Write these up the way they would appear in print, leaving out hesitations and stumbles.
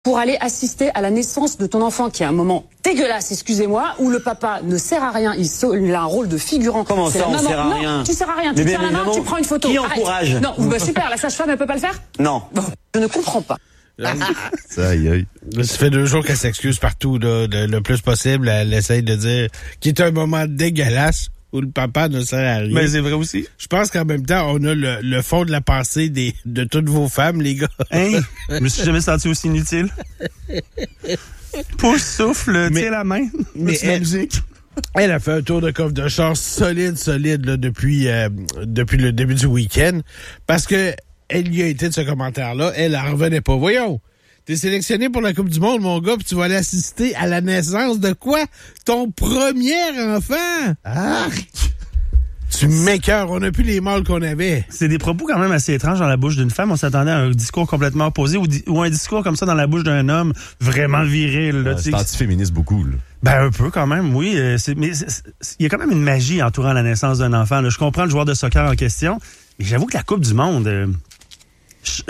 pour aller assister à la naissance de ton enfant, qui est un moment dégueulasse, excusez-moi, où le papa ne sert à rien, il a un rôle de figurant. Comment ça, on sert à rien? Non, tu sers à rien, tu tiens la main, tu prends une photo. Qui encourage? Non, bah super, la sage-femme, elle peut pas le faire? Non. Bon, je ne comprends pas. Aïe. Ça fait 2 jours qu'elle s'excuse partout, là, le plus possible. Elle essaye de dire qu'il est un moment dégueulasse où le papa ne sert à rien. Mais c'est vrai aussi. Je pense qu'en même temps, on a le fond de la pensée de toutes vos femmes, les gars. Hein? Je me suis jamais senti aussi inutile. Pouce, souffle, tiens la main. Mais la musique. Elle a fait un tour de coffre de char solide là, depuis le début du week-end. Parce que elle y a été de ce commentaire-là. Elle en revenait pas. Voyons. T'es sélectionné pour la Coupe du Monde, mon gars, puis tu vas aller assister à la naissance de quoi? Ton premier enfant! Arc! Tu m'écœures, on n'a plus les mâles qu'on avait. C'est des propos quand même assez étranges dans la bouche d'une femme. On s'attendait à un discours complètement opposé ou un discours comme ça dans la bouche d'un homme vraiment viril. Là, c'est anti-féministe beaucoup, là. Ben, un peu quand même, oui. Mais il y a quand même une magie entourant la naissance d'un enfant. Là. Je comprends le joueur de soccer en question, mais j'avoue que la Coupe du Monde, je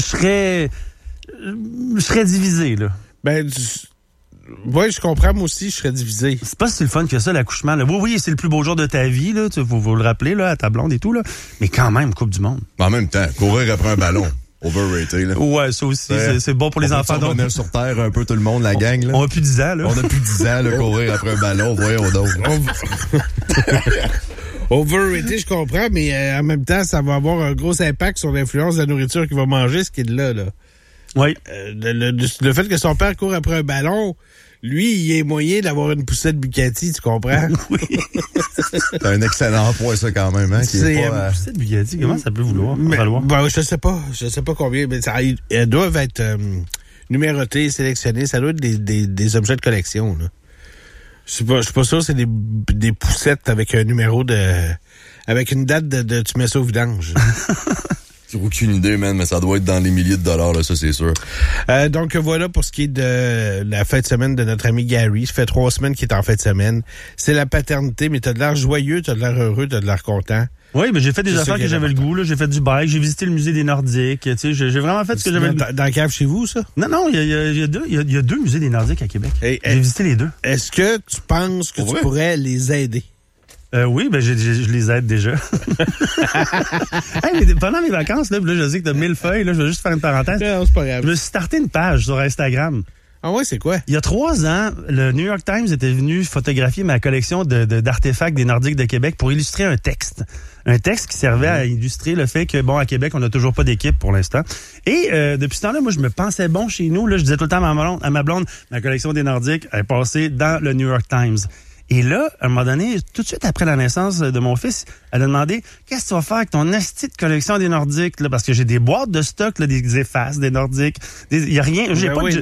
serais divisé, là. Ben, oui, je comprends, moi aussi, je serais divisé. C'est pas si le fun que ça, l'accouchement. Là. Oui, c'est le plus beau jour de ta vie, là. Tu faut le rappeler, là, à ta blonde et tout, là. Mais quand même, Coupe du Monde. En même temps, courir après un ballon. Overrated, là. Ouais, ça aussi, c'est bon pour les enfants. On va sur terre un peu tout le monde, la gang, là. On a plus 10 ans, là. On a plus 10 ans, là, courir après un ballon. Voyons donc. Overrated, je comprends, mais en même temps, ça va avoir un gros impact sur l'influence de la nourriture qu'il va manger, ce qui est là. Oui. Le fait que son père court après un ballon, lui, il est moyen d'avoir une poussette Bugatti, tu comprends? Oui. C'est un excellent point, ça, quand même, hein? Une poussette Bugatti, comment ça peut valoir? Ben, je sais pas combien, mais elles doivent être numérotées, sélectionnées, ça doit être des objets de collection, là. Je suis pas sûr, c'est des poussettes avec un numéro avec une date de tu mets ça au vidange. J'ai aucune idée, man, mais ça doit être dans les milliers de dollars, là, ça, c'est sûr. Donc, voilà pour ce qui est de la fin de semaine de notre ami Gary. Ça fait 3 semaines qu'il est en fin de semaine. C'est la paternité, mais t'as de l'air joyeux, t'as de l'air heureux, t'as de l'air content. Oui, mais j'ai fait des affaires que j'avais le goût, là. J'ai fait du bike, j'ai visité le musée des Nordiques, tu sais, j'ai vraiment fait ce que j'avais le goût. Dans la cave chez vous, ça? Non, il y a 2 musées des Nordiques à Québec. J'ai visité les 2. Est-ce que tu penses que tu pourrais les aider? Oui, ben je les aide déjà. Hey, mais pendant mes vacances, là, je sais que t'as 1000 feuilles, là, je vais juste faire une parenthèse. Non, c'est pas grave. Je me suis starté une page sur Instagram. Ah ouais, c'est quoi? Il y a 3 ans, le New York Times était venu photographier ma collection d'artefacts des Nordiques de Québec pour illustrer un texte. Un texte qui servait à illustrer le fait que, bon, à Québec, on n'a toujours pas d'équipe pour l'instant. Et depuis ce temps-là, moi, je me pensais bon chez nous. Là, je disais tout le temps à ma blonde, ma collection des Nordiques est passée dans le New York Times. Et là, à un moment donné, tout de suite après la naissance de mon fils, elle a demandé « Qu'est-ce que tu vas faire avec ton asti de collection des Nordiques? » là, parce que j'ai des boîtes de stock, là, des effaces, des Nordiques. Il y a rien. J'ai pas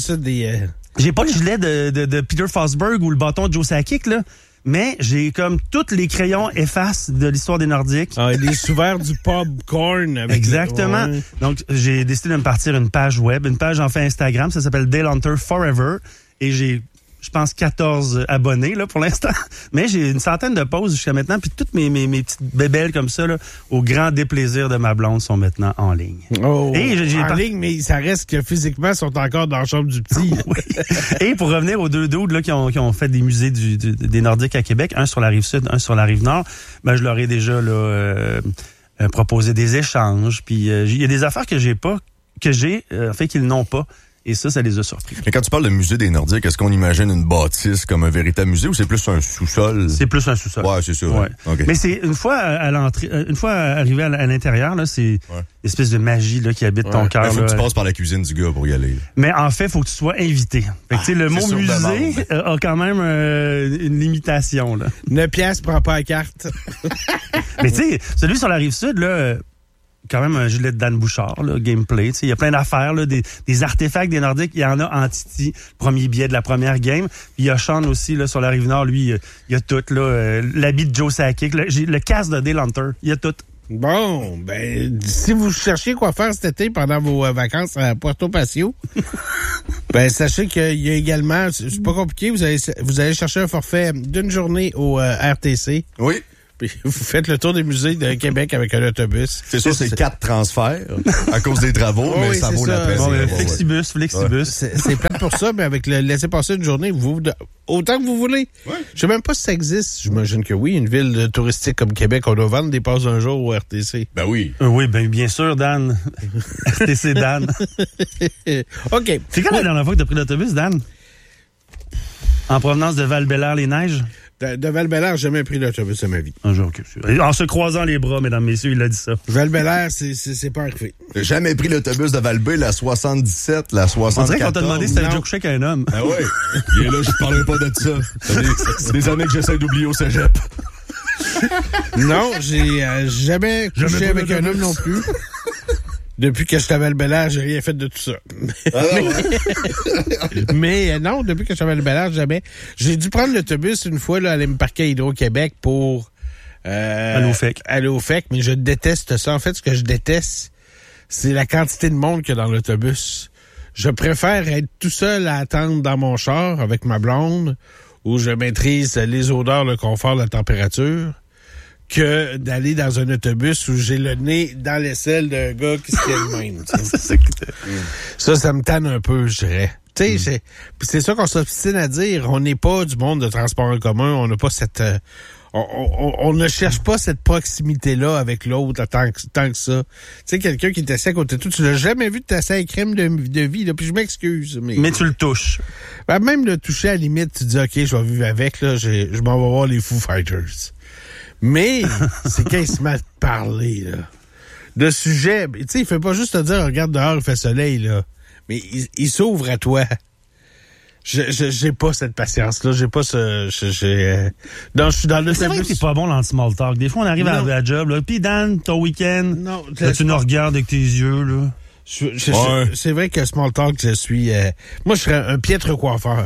j'ai pas le gilet de Peter Forsberg ou le bâton de Joe Sakic, là. Mais j'ai comme tous les crayons effaces de l'histoire des Nordiques. Ah, et les sous-verts du popcorn. Exactement. Ouais. Donc, j'ai décidé de me partir une page web, une page enfin Instagram. Ça s'appelle Dale Hunter Forever. Et j'ai, je pense, 14 abonnés là pour l'instant. Mais j'ai une centaine de posts jusqu'à maintenant. Puis toutes mes petites bébelles comme ça, là, au grand déplaisir de ma blonde, sont maintenant en ligne. Oh, et en ligne, mais ça reste que physiquement, sont encore dans la chambre du petit. Oui. Et pour revenir aux 2 dudes là, qui ont fait des musées des Nordiques à Québec, un sur la rive sud, un sur la rive nord, ben je leur ai déjà là, proposé des échanges. Puis il y a des affaires que j'ai pas, fait qu'ils n'ont pas. Et ça les a surpris. Mais quand tu parles de musée des Nordiques, est-ce qu'on imagine une bâtisse comme un véritable musée ou c'est plus un sous-sol? C'est plus un sous-sol. Ouais, c'est sûr. Ouais. Okay. Mais c'est une fois à l'entrée, une fois arrivé à l'intérieur, là, c'est une espèce de magie là qui habite ton cœur. Il faut que tu passes par la cuisine du gars pour y aller. Mais en fait, il faut que tu sois invité. Fait que, le mot musée a quand même une limitation. Là. 9 piastres, prends pas la carte. Mais tu sais, celui sur la rive sud, là, quand même un gilet de Dan Bouchard, là, gameplay. Il y a plein d'affaires, là, des artefacts des Nordiques. Il y en a en Titi, premier billet de la première game. Puis il y a Sean aussi là, sur la Rive-Nord. Lui, il y a tout. Là, l'habit de Joe Sakic, le casque de Dale Hunter. Il y a tout. Bon, ben, si vous cherchez quoi faire cet été pendant vos vacances à Puerto Pacio, ben, sachez qu'il y a également, c'est pas compliqué, vous allez chercher un forfait d'une journée au RTC. Oui. puis vous faites le tour des musées de Québec avec un autobus. C'est sûr, c'est 4 transferts à cause des travaux, mais ça vaut la peine. Bon, Flexibus. C'est plate pour ça, mais avec le laisser passer une journée, autant que vous voulez. Ouais. Je sais même pas si ça existe. J'imagine que oui, une ville touristique comme Québec, on doit vendre des passes d'un jour au RTC. Ben oui. Oui, bien sûr, Dan. RTC Dan. OK. C'est quand la dernière fois que tu as pris l'autobus, Dan? En provenance de Val-Bélair-les-Neiges? De Val-Bélair, j'ai jamais pris l'autobus de ma vie. Un jour, okay. En se croisant les bras, mesdames, messieurs, il a dit ça. Val-Bélair, c'est pas arrivé. J'ai jamais pris l'autobus de Val-B, la 77, la 74. On dirait qu'on t'a demandé si t'avais déjà couché avec un homme. Ah ouais. Et là, je parlerai pas de ça. C'est des années que j'essaie d'oublier au cégep. Non, j'ai jamais couché avec un homme non plus. Depuis que j'étais à Val-Bélair, j'ai rien fait de tout ça. Mais non, depuis que j'étais à Val-Bélair, jamais. J'ai dû prendre l'autobus une fois, là, aller me parquer à Hydro-Québec pour... aller au FEC, mais je déteste ça. En fait, ce que je déteste, c'est la quantité de monde qu'il y a dans l'autobus. Je préfère être tout seul à attendre dans mon char avec ma blonde, où je maîtrise les odeurs, le confort, la température, que d'aller dans un autobus où j'ai le nez dans l'aisselle d'un gars qui se tient le même. Ça me tanne un peu, je dirais. Tu sais, c'est ça qu'on s'obstine à dire. On n'est pas du monde de transport en commun. On n'a pas cette... On ne cherche pas cette proximité-là avec l'autre tant que ça. Tu sais, quelqu'un qui est assis à côté de toi, tu l'as jamais vu de tasser à crème de vie, là, puis je m'excuse. Mais tu le touches. Ben, même le toucher, à la limite, tu dis, OK, je vais vivre avec, là, je m'en vais voir les Foo Fighters. Mais c'est quand il se met à te parler, là, de sujet. Tu sais, il fait pas juste te dire, regarde dehors, il fait soleil, là. Mais il s'ouvre à toi. J'ai pas cette patience-là. J'ai pas ce... non, je suis dans le... C'est vrai que c'est pas bon dans le small talk. Des fois, on arrive à la job, là. Puis Dan, ton week-end, non, là, tu nous regardes avec tes yeux, là. C'est vrai que small talk, je suis... moi, je serais un piètre coiffeur.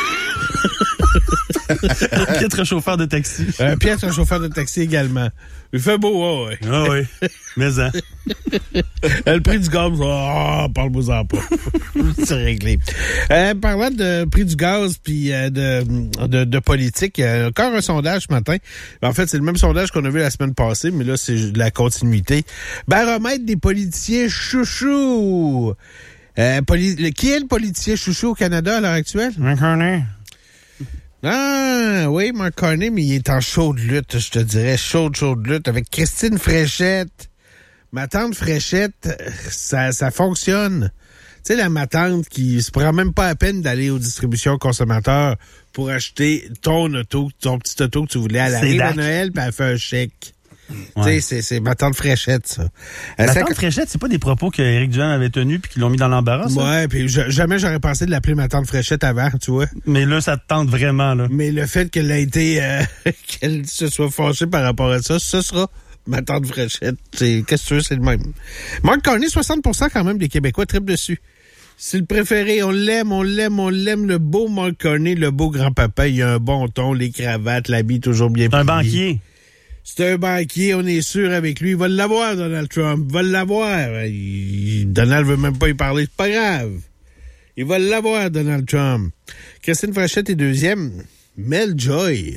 Un piètre chauffeur de taxi. Un piètre chauffeur de taxi également. Il fait beau, ouais. Ah oui, mais hein. Le prix du gaz, parle-moi-en pas. C'est réglé. Parlant de prix du gaz puis de politique, il y a encore un sondage ce matin. En fait, c'est le même sondage qu'on a vu la semaine passée, mais là, c'est de la continuité. Baromètre des politiciens chouchous. Qui est le politicien chouchou au Canada à l'heure actuelle? Mark Carney. Ah, oui, Mark Carney, mais il est en chaude lutte, je te dirais. Chaude lutte avec Christine Fréchette. Ma tante Fréchette, ça fonctionne. Tu sais, ma tante qui se prend même pas la peine d'aller aux distributions consommateurs pour acheter ton petit auto que tu voulais. Elle arrive à Noël, puis elle fait un chèque. Ouais. Tu sais, c'est ma tante Fréchette, ça. Ma tante Fréchette, c'est pas des propos que Éric Duhem avait tenus puis qu'ils l'ont mis dans l'embarras, ça? Ouais, puis jamais j'aurais pensé de l'appeler ma tante Fréchette avant, tu vois. Mais là, ça te tente vraiment, là. Mais le fait qu'elle a été... qu'elle se soit fâchée par rapport à ça, ce sera ma tante Fréchette. Qu'est-ce que tu veux, c'est le même. Mark Carney, 60% quand même des Québécois trippent dessus. C'est le préféré, on l'aime, le beau Mark Carney, le beau grand-papa, il a un bon ton, les cravates, l'habit toujours bien plié. Un banquier. C'est un banquier, on est sûr avec lui. Il va l'avoir, Donald Trump. Il va l'avoir. Donald veut même pas y parler. C'est pas grave. Il va l'avoir, Donald Trump. Christine Fréchette est deuxième. Mel Joy.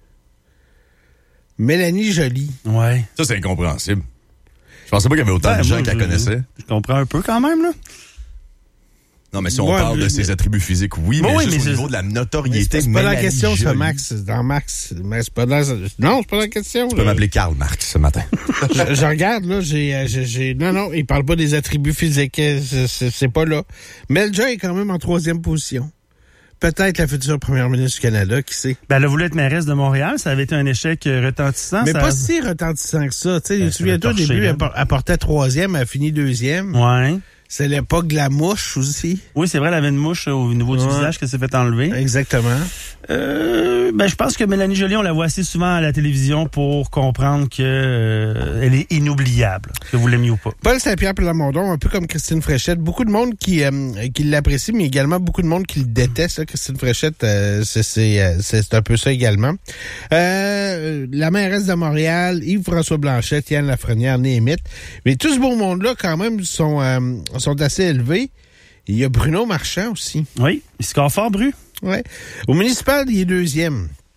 Mélanie Joly. Ouais. Ça, c'est incompréhensible. Je pensais pas qu'il y avait autant de gens qui la connaissaient. Je comprends un peu quand même, là. Non, mais si on parle de ses attributs physiques, oui, mais juste au niveau de la notoriété. C'est pas la question, ça, Max. Dans Max. Mais c'est pas dans... Non, c'est pas la question. Tu peux m'appeler Karl Marx ce matin. je regarde, là, j'ai... Non, il parle pas des attributs physiques. C'est pas là. Mel Joy est quand même en 3e position. Peut-être la future première ministre du Canada, qui sait. Ben, elle a voulu être mairesse de Montréal. Ça avait été un échec retentissant. Mais pas si retentissant que ça. Tu sais, souviens-toi, au début, elle portait 3e, elle a fini 2e. Ouais. C'est l'époque de la mouche aussi. Oui, c'est vrai, elle avait une mouche au niveau du visage qui s'est fait enlever. Exactement. Je pense que Mélanie Joly, on la voit assez souvent à la télévision pour comprendre que elle est inoubliable, que vous l'aimiez ou pas. Paul Saint-Pierre Plamondon, un peu comme Christine Fréchette. Beaucoup de monde qui l'apprécie, mais également beaucoup de monde qui le déteste. Là. Christine Fréchette, c'est un peu ça également. La mairesse de Montréal, Yves-François Blanchette, Yann Lafrenière, Néhémite. Mais tout ce beau monde-là, quand même, sont assez élevés. Il y a Bruno Marchand aussi. Oui, il score fort, Bru. Ouais. Au municipal, il est 2e.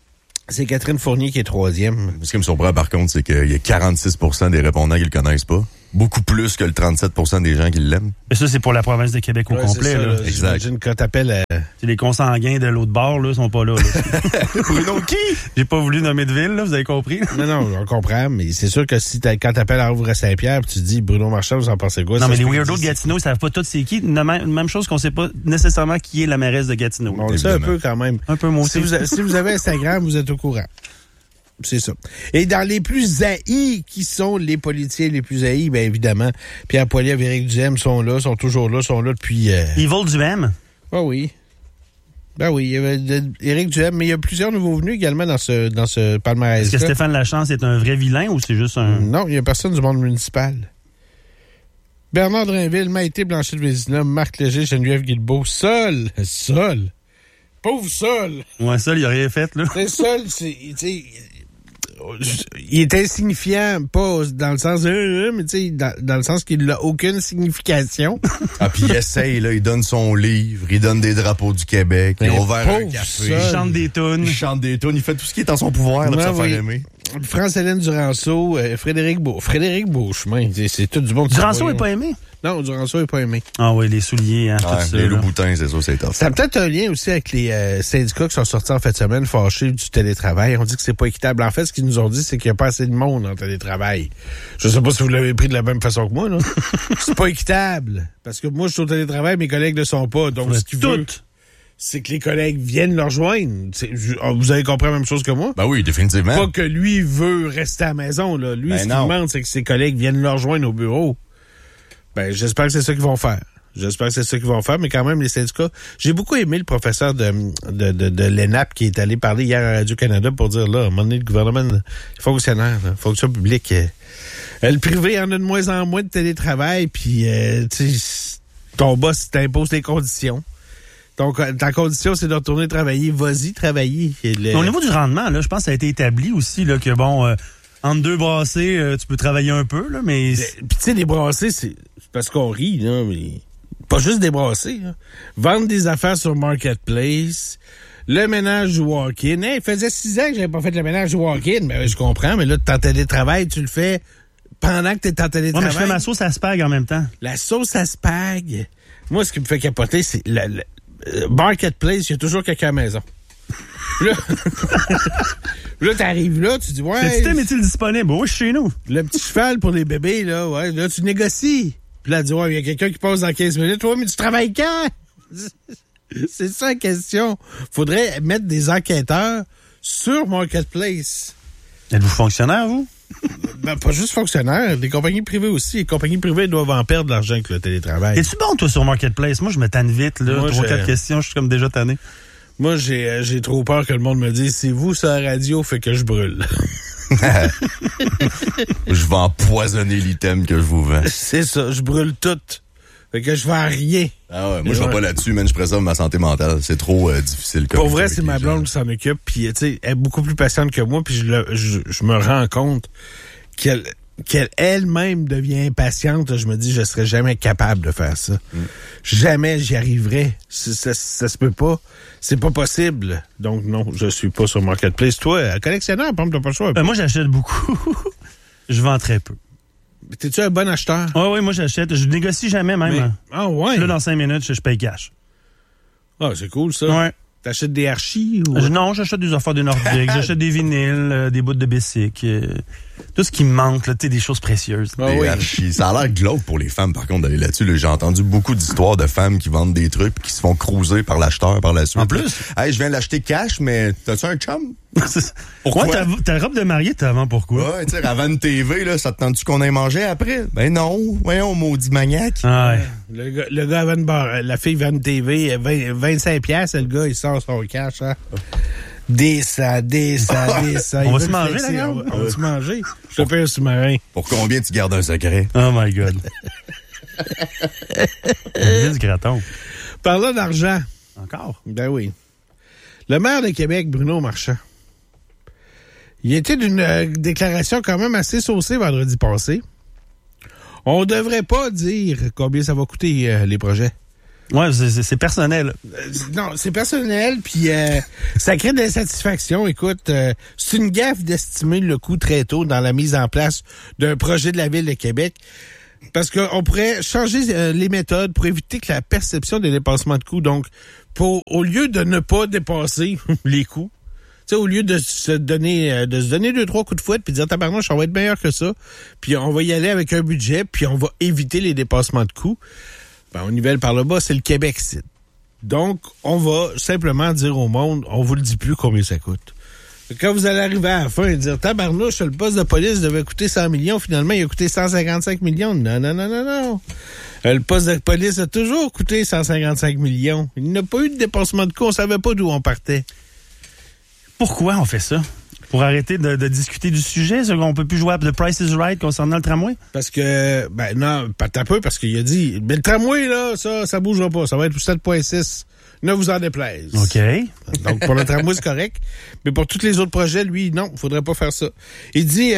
C'est Catherine Fournier qui est 3e. Ce qui me surprend, par contre, c'est qu'il y a 46% des répondants qui le connaissent pas. Beaucoup plus que le 37% des gens qui l'aiment. Mais ça, c'est pour la province de Québec au complet. Ça, là. Exact. J'imagine quand t'appelles... C'est les consanguins de l'autre bord, là, sont pas là. Bruno qui? J'ai pas voulu nommer de ville, là, vous avez compris? Non, on comprend, mais c'est sûr que si quand t'appelles à Rouvray-Saint-Pierre, tu te dis Bruno Marchand, vous en pensez quoi? Non, mais les weirdos de Gatineau, ils savent pas tous c'est qui. Même chose qu'on sait pas nécessairement qui est la mairesse de Gatineau. On le sait un peu quand même. Un peu moi aussi. Si vous avez Instagram, vous êtes au courant. C'est ça. Et dans les plus haïs, qui sont les politiciens les plus haïs? Bien évidemment, Pierre Poilievre, Éric Duhaime sont toujours là depuis... Yvon Duhaime? Ah oui. Ben oui, il y avait Éric Duhaime, mais il y a plusieurs nouveaux venus également dans ce palmarès-là. Est-ce que Stéphane Lachance est un vrai vilain ou c'est juste un... Non, il n'y a personne du monde municipal. Bernard Drainville, Maïté Blanchet-Vézina, Marc Léger, Geneviève Guilbeault, Sol. Pauvre Sol. Ouais, Sol, il a rien fait, là. C'est Sol, il est insignifiant, pas dans le sens mais tu sais, dans le sens qu'il n'a aucune signification. Ah, puis il essaye, là, il donne son livre, il donne des drapeaux du Québec, il a ouvert un café. Il chante des tunes. Il fait tout ce qui est en son pouvoir, là, pour se faire aimer. France-Hélène Duranceau, Frédéric Beauchemin, c'est tout du bon. Duranceau n'est pas aimé? Non, Duranceau n'est pas aimé. Ah oui, les souliers, hein, tout ça. Les loups-boutins, c'est ça, c'est top. Ça a peut-être un lien aussi avec les syndicats qui sont sortis en fin de semaine fâchés du télétravail. On dit que c'est pas équitable. En fait, ce qu'ils nous ont dit, c'est qu'il n'y a pas assez de monde en télétravail. Je sais pas si vous l'avez pris de la même façon que moi, là. C'est pas équitable. Parce que moi, je suis au télétravail, mes collègues ne le sont pas. Donc, ce qu'ils veulent, c'est que les collègues viennent le rejoindre. Vous avez compris la même chose que moi? Ben oui, définitivement. Pas que lui veut rester à la maison, là. Lui, ce qu'il demande, c'est que ses collègues viennent le rejoindre au bureau. Ben, j'espère que c'est ça qu'ils vont faire. Mais quand même, les syndicats... J'ai beaucoup aimé le professeur de l'ENAP qui est allé parler hier à Radio-Canada pour dire, là, à un moment donné, le gouvernement, les fonctionnaires, la fonction publique, le privé en a de moins en moins de télétravail, puis, tu sais, ton boss t'impose les conditions. Donc, ta condition, c'est de retourner travailler. Vas-y, travailler. Au niveau du rendement, là, je pense que ça a été établi aussi, là, que bon... entre deux brassées, tu peux travailler un peu, là, mais... Puis, tu sais, les brassées, c'est parce qu'on rit, là, mais... Pas juste des brassées, là. Vendre des affaires sur Marketplace, le ménage du walk-in. Hey, il faisait 6 ans que j'avais pas fait le ménage du walk-in. Ben, je comprends, mais là, t'es en télétravail, tu le fais pendant que t'es en télétravail. Ouais, mais je fais ma sauce à spag en même temps. La sauce à spag. Moi, ce qui me fait capoter, c'est Marketplace, il y a toujours quelqu'un à la maison. Là, t'arrives là, tu dis, ouais. Le système est-il disponible? Oui, chez nous. Le petit cheval pour les bébés, là, ouais. Là, tu négocies. Puis là, tu dis, ouais, il y a quelqu'un qui passe dans 15 minutes. Ouais, mais tu travailles quand? C'est ça la question. Faudrait mettre des enquêteurs sur Marketplace. Êtes-vous fonctionnaire, vous? Ben, pas juste fonctionnaire. Des compagnies privées aussi. Les compagnies privées doivent en perdre de l'argent avec le télétravail. Es-tu bon, toi, sur Marketplace? Moi, je me tanne vite, là. 3-4 questions, je suis comme déjà tanné. Moi, j'ai trop peur que le monde me dise, c'est vous, sur la radio, fait que je brûle. Je vais empoisonner l'item que je vous vends. C'est ça, je brûle tout. Fait que je vends rien. Ah ouais, moi je vais pas là-dessus, man, je préserve ma santé mentale. C'est trop difficile. Pour vrai, c'est ma blonde qui s'en occupe, puis tu sais, elle est beaucoup plus patiente que moi, puis je me rends compte qu'elle elle-même devient impatiente. Je me dis, je serais jamais capable de faire ça. Jamais j'y arriverais. Ça se peut pas. C'est pas possible. Donc non, je suis pas sur Marketplace. Toi, collectionneur, par exemple, t'as pas le choix. Moi, j'achète beaucoup. Je vends très peu. T'es-tu un bon acheteur? Oui, moi j'achète. Je négocie jamais même. Mais... Ah ouais? Là, dans 5 minutes, je paye cash. Ah, c'est cool ça. Ouais. T'achètes des archis ou... Non, j'achète des affaires de nordiques, j'achète des vinyles, des bouts de Bessic, tout ce qui me manque, là, tu sais, des choses précieuses. Des archis. Ça a l'air glauque pour les femmes, par contre, d'aller là-dessus. Là, j'ai entendu beaucoup d'histoires de femmes qui vendent des trucs qui se font cruiser par l'acheteur par la suite. En plus? Hey, je viens l'acheter cash, mais t'as-tu un chum? Pourquoi? Ouais, ta robe de mariée, t'as avant pourquoi? Ouais, tu sais, avant une TV, là, ça te tente-tu qu'on ait mangé après? Ben non, voyons, maudit maniaque. Ah ouais. Le gars avant une barre, la fille vend une TV, 25$, le gars, il sort son cash, hein. Des ça. On va se manger, là, gars? On va se manger. Je te fais un sous-marin. Pour combien tu gardes un secret? Oh my God. Du graton. Parlant d'argent. Encore? Ben oui. Le maire de Québec, Bruno Marchand, il était d'une déclaration quand même assez saucée vendredi passé. On devrait pas dire combien ça va coûter les projets. Ouais, c'est personnel. Non, c'est personnel, puis ça crée de l'insatisfaction. Écoute, c'est une gaffe d'estimer le coût très tôt dans la mise en place d'un projet de la Ville de Québec. Parce qu'on pourrait changer les méthodes pour éviter que la perception des dépassements de coûts. Donc, au lieu de ne pas dépasser les coûts, tu sais, au lieu de se donner 2-3 coups de fouette puis de dire tabarnouche, on va être meilleur que ça, puis on va y aller avec un budget, puis on va éviter les dépassements de coûts. Ben, on nivelle par le bas, c'est le Québec, c'est. Donc, on va simplement dire au monde, on vous le dit plus combien ça coûte. Quand vous allez arriver à la fin et dire tabarnouche, le poste de police devait coûter 100 millions, finalement, il a coûté 155 millions. Non. Le poste de police a toujours coûté 155 millions. Il n'a pas eu de dépassement de coûts, on savait pas d'où on partait. Pourquoi on fait ça? Pour arrêter de discuter du sujet? On peut plus jouer à The Price is Right concernant le tramway? Parce que, non, pas un peu, parce qu'il a dit, mais le tramway, là, ça bougera pas. Ça va être 7,6. Ne vous en déplaise. OK. Donc, pour le tramway, c'est correct. Mais pour tous les autres projets, lui, non, faudrait pas faire ça. Il dit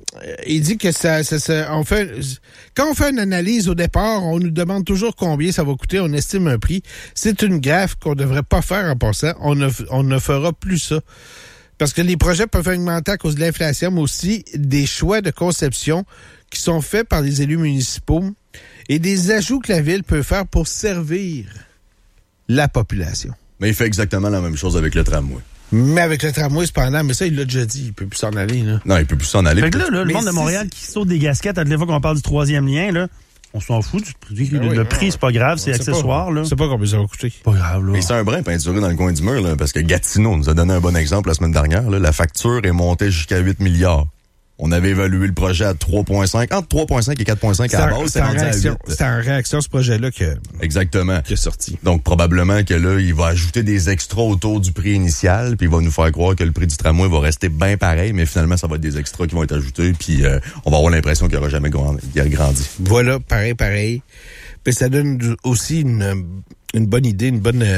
que quand on fait une analyse au départ, on nous demande toujours combien ça va coûter, on estime un prix. C'est une gaffe qu'on devrait pas faire en passant. On ne fera plus ça. Parce que les projets peuvent augmenter à cause de l'inflation, mais aussi des choix de conception qui sont faits par les élus municipaux et des ajouts que la Ville peut faire pour servir la population. Mais il fait exactement la même chose avec le tramway. Mais avec le tramway, cependant, mais ça, il l'a déjà dit, il peut plus s'en aller, là. Non, il peut plus s'en aller. Fait que là, le monde de Montréal qui saute des gasquettes à toutes les fois qu'on parle du troisième lien, là, on s'en fout du prix. Le prix, c'est pas grave, c'est accessoire, là. C'est pas combien ça va coûter. Pas grave, là. Mais c'est un brin peinturé dans le coin du mur, là, parce que Gatineau nous a donné un bon exemple la semaine dernière, là. La facture est montée jusqu'à 8 milliards. On avait évalué le projet à 3,5, entre 3,5 et 4,5 à la base, c'est rendu à 8. C'était en réaction à ce projet-là Exactement. qui est sorti. Donc, probablement que là, il va ajouter des extras autour du prix initial, puis il va nous faire croire que le prix du tramway va rester bien pareil, mais finalement, ça va être des extras qui vont être ajoutés, puis on va avoir l'impression qu'il n'aura jamais grandi. Voilà, pareil. Puis ça donne aussi une bonne idée, une bonne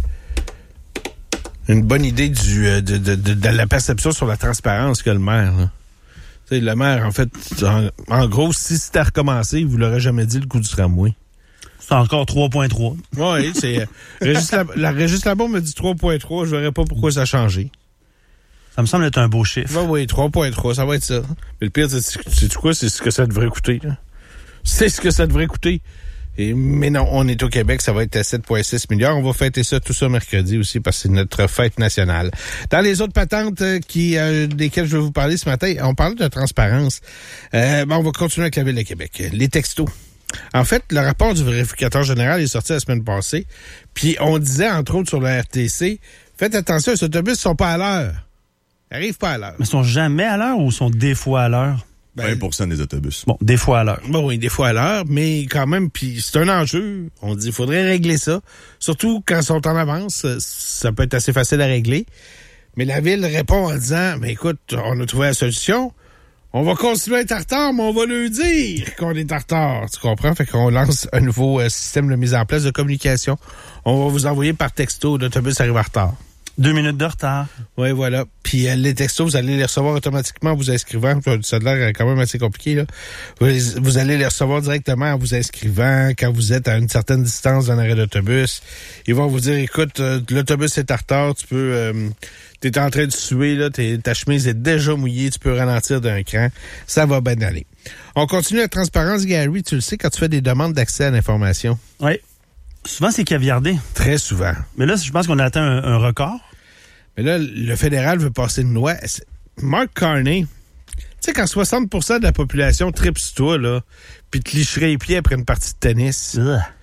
idée de la perception sur la transparence que le maire, là. T'sais, le maire, en fait, en gros, si c'était à recommencer, il vous l'aurait jamais dit le coût du tramway. C'est encore 3,3. Oui, c'est... Régis Labon me dit 3,3, je verrais pas pourquoi ça a changé. Ça me semble être un beau chiffre. Oui, 3,3, ça va être ça. Mais le pire, c'est quoi? C'est ce que ça devrait coûter. Là. C'est ce que ça devrait coûter. Mais non, on est au Québec, ça va être à 7,6 milliards. On va fêter ça tout ça mercredi aussi parce que c'est notre fête nationale. Dans les autres patentes desquelles je vais vous parler ce matin, on parle de transparence. On va continuer avec la Ville de Québec. Les textos. En fait, le rapport du vérificateur général est sorti la semaine passée. Puis on disait, entre autres, sur la RTC, faites attention, les autobus ne sont pas à l'heure. Ils n'arrivent pas à l'heure. Mais ils sont jamais à l'heure ou sont des fois à l'heure? 20% des autobus. Bon, des fois à l'heure. Bon, oui, des fois à l'heure, mais quand même, puis c'est un enjeu. On dit, il faudrait régler ça. Surtout quand ils sont en avance, ça peut être assez facile à régler. Mais la Ville répond en disant, mais écoute, on a trouvé la solution. On va continuer à être en retard, mais on va leur dire qu'on est en retard. Tu comprends? Fait qu'on lance un nouveau système de mise en place de communication. On va vous envoyer par texto, l'autobus arrive en retard. 2 minutes de retard. Oui, voilà. Puis les textos, vous allez les recevoir automatiquement en vous inscrivant. Ça a l'air quand même assez compliqué, là. Vous allez les recevoir directement en vous inscrivant quand vous êtes à une certaine distance d'un arrêt d'autobus. Ils vont vous dire, écoute, l'autobus est en retard, tu peux... t'es en train de suer, là, ta chemise est déjà mouillée, tu peux ralentir d'un cran. Ça va bien aller. On continue la transparence, Gary. Tu le sais, quand tu fais des demandes d'accès à l'information. Oui. Souvent, c'est caviardé. Très souvent. Mais là, je pense qu'on a atteint un record. Mais là, le fédéral veut passer une loi. Mark Carney, tu sais, quand 60% de la population tripe sur toi, là, puis te licherait les pieds après une partie de tennis,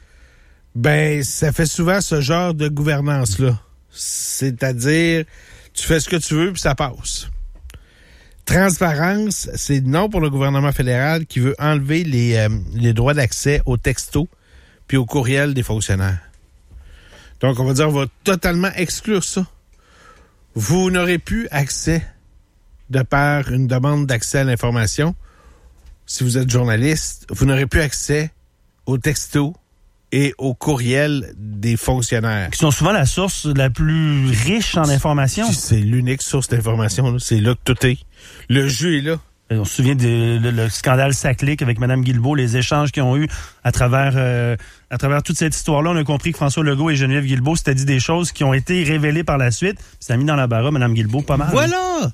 ça fait souvent ce genre de gouvernance-là. C'est-à-dire, tu fais ce que tu veux, puis ça passe. Transparence, c'est non pour le gouvernement fédéral qui veut enlever les droits d'accès aux textos puis au courriel des fonctionnaires. Donc, on va dire, on va totalement exclure ça. Vous n'aurez plus accès, de par une demande d'accès à l'information, si vous êtes journaliste, vous n'aurez plus accès aux textos et aux courriels des fonctionnaires. Qui sont souvent la source la plus riche en information. C'est l'unique source d'information, là. C'est là que tout est. Le jeu est là. On se souvient le scandale Saclic avec Mme Guilbeault, les échanges qu'ils ont eu à travers toute cette histoire-là. On a compris que François Legault et Geneviève Guilbeault s'étaient dit des choses qui ont été révélées par la suite. Ça a mis dans la barre Mme Guilbeault pas mal. Voilà!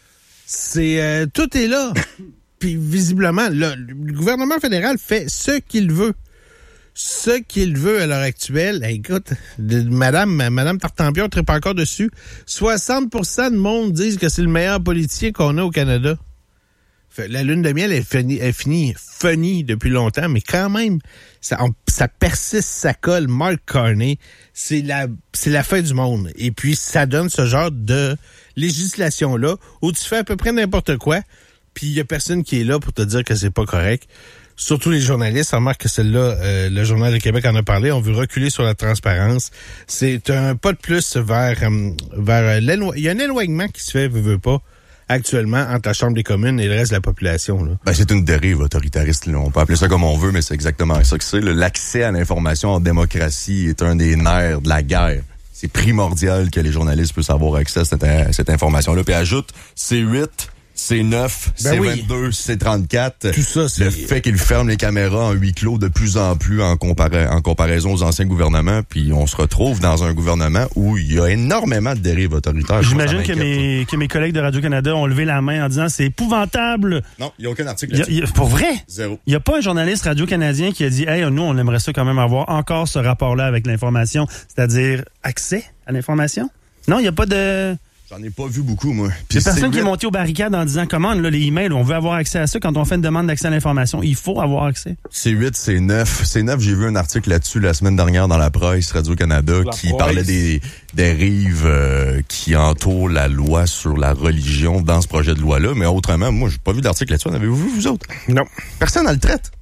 C'est tout est là. Puis visiblement, le gouvernement fédéral fait ce qu'il veut. Ce qu'il veut à l'heure actuelle. Écoute, Madame Tartampion ne tripe encore dessus. 60% de monde disent que c'est le meilleur politicien qu'on a au Canada. La lune de miel est finie depuis longtemps, mais quand même, ça persiste, ça colle. Mark Carney, c'est la fin du monde. Et puis, ça donne ce genre de législation-là où tu fais à peu près n'importe quoi, puis il y a personne qui est là pour te dire que c'est pas correct. Surtout les journalistes, on remarque que celle-là, le Journal de Québec en a parlé, on veut reculer sur la transparence. C'est un pas de plus vers il y a un éloignement qui se fait, veut pas, actuellement, entre la Chambre des communes et le reste de la population. Là. Ben, c'est une dérive autoritariste. Là. On peut appeler ça comme on veut, mais c'est exactement ça que c'est. Là. L'accès à l'information en démocratie est un des nerfs de la guerre. C'est primordial que les journalistes puissent avoir accès à cette information-là. Puis ajoute, c'est 8... C'est 9, c'est 22, c'est 34. Tout ça, c'est... Le fait qu'ils ferment les caméras en huis clos de plus en plus en comparaison aux anciens gouvernements, puis on se retrouve dans un gouvernement où il y a énormément de dérives autoritaires. J'imagine que mes collègues de Radio-Canada ont levé la main en disant c'est épouvantable. Non, il n'y a aucun article là-dessus. Pour vrai? Zéro. Il n'y a pas un journaliste radio-canadien qui a dit « Hey, nous, on aimerait ça quand même avoir encore ce rapport-là avec l'information, c'est-à-dire accès à l'information. » Non, il n'y a pas de... J'en ai pas vu beaucoup, moi. Il y a personne qui est monté aux barricades en disant « Comment, là, les emails, on veut avoir accès à ça. Quand on fait une demande d'accès à l'information, il faut avoir accès. » C'est 8, c'est 9. C'est 9, j'ai vu un article là-dessus la semaine dernière dans la presse Radio-Canada qui parlait des dérives qui entourent la loi sur la religion dans ce projet de loi-là. Mais autrement, moi, j'ai pas vu d'article là-dessus. En avez-vous vu, vous autres? Non. Personne ne le traite.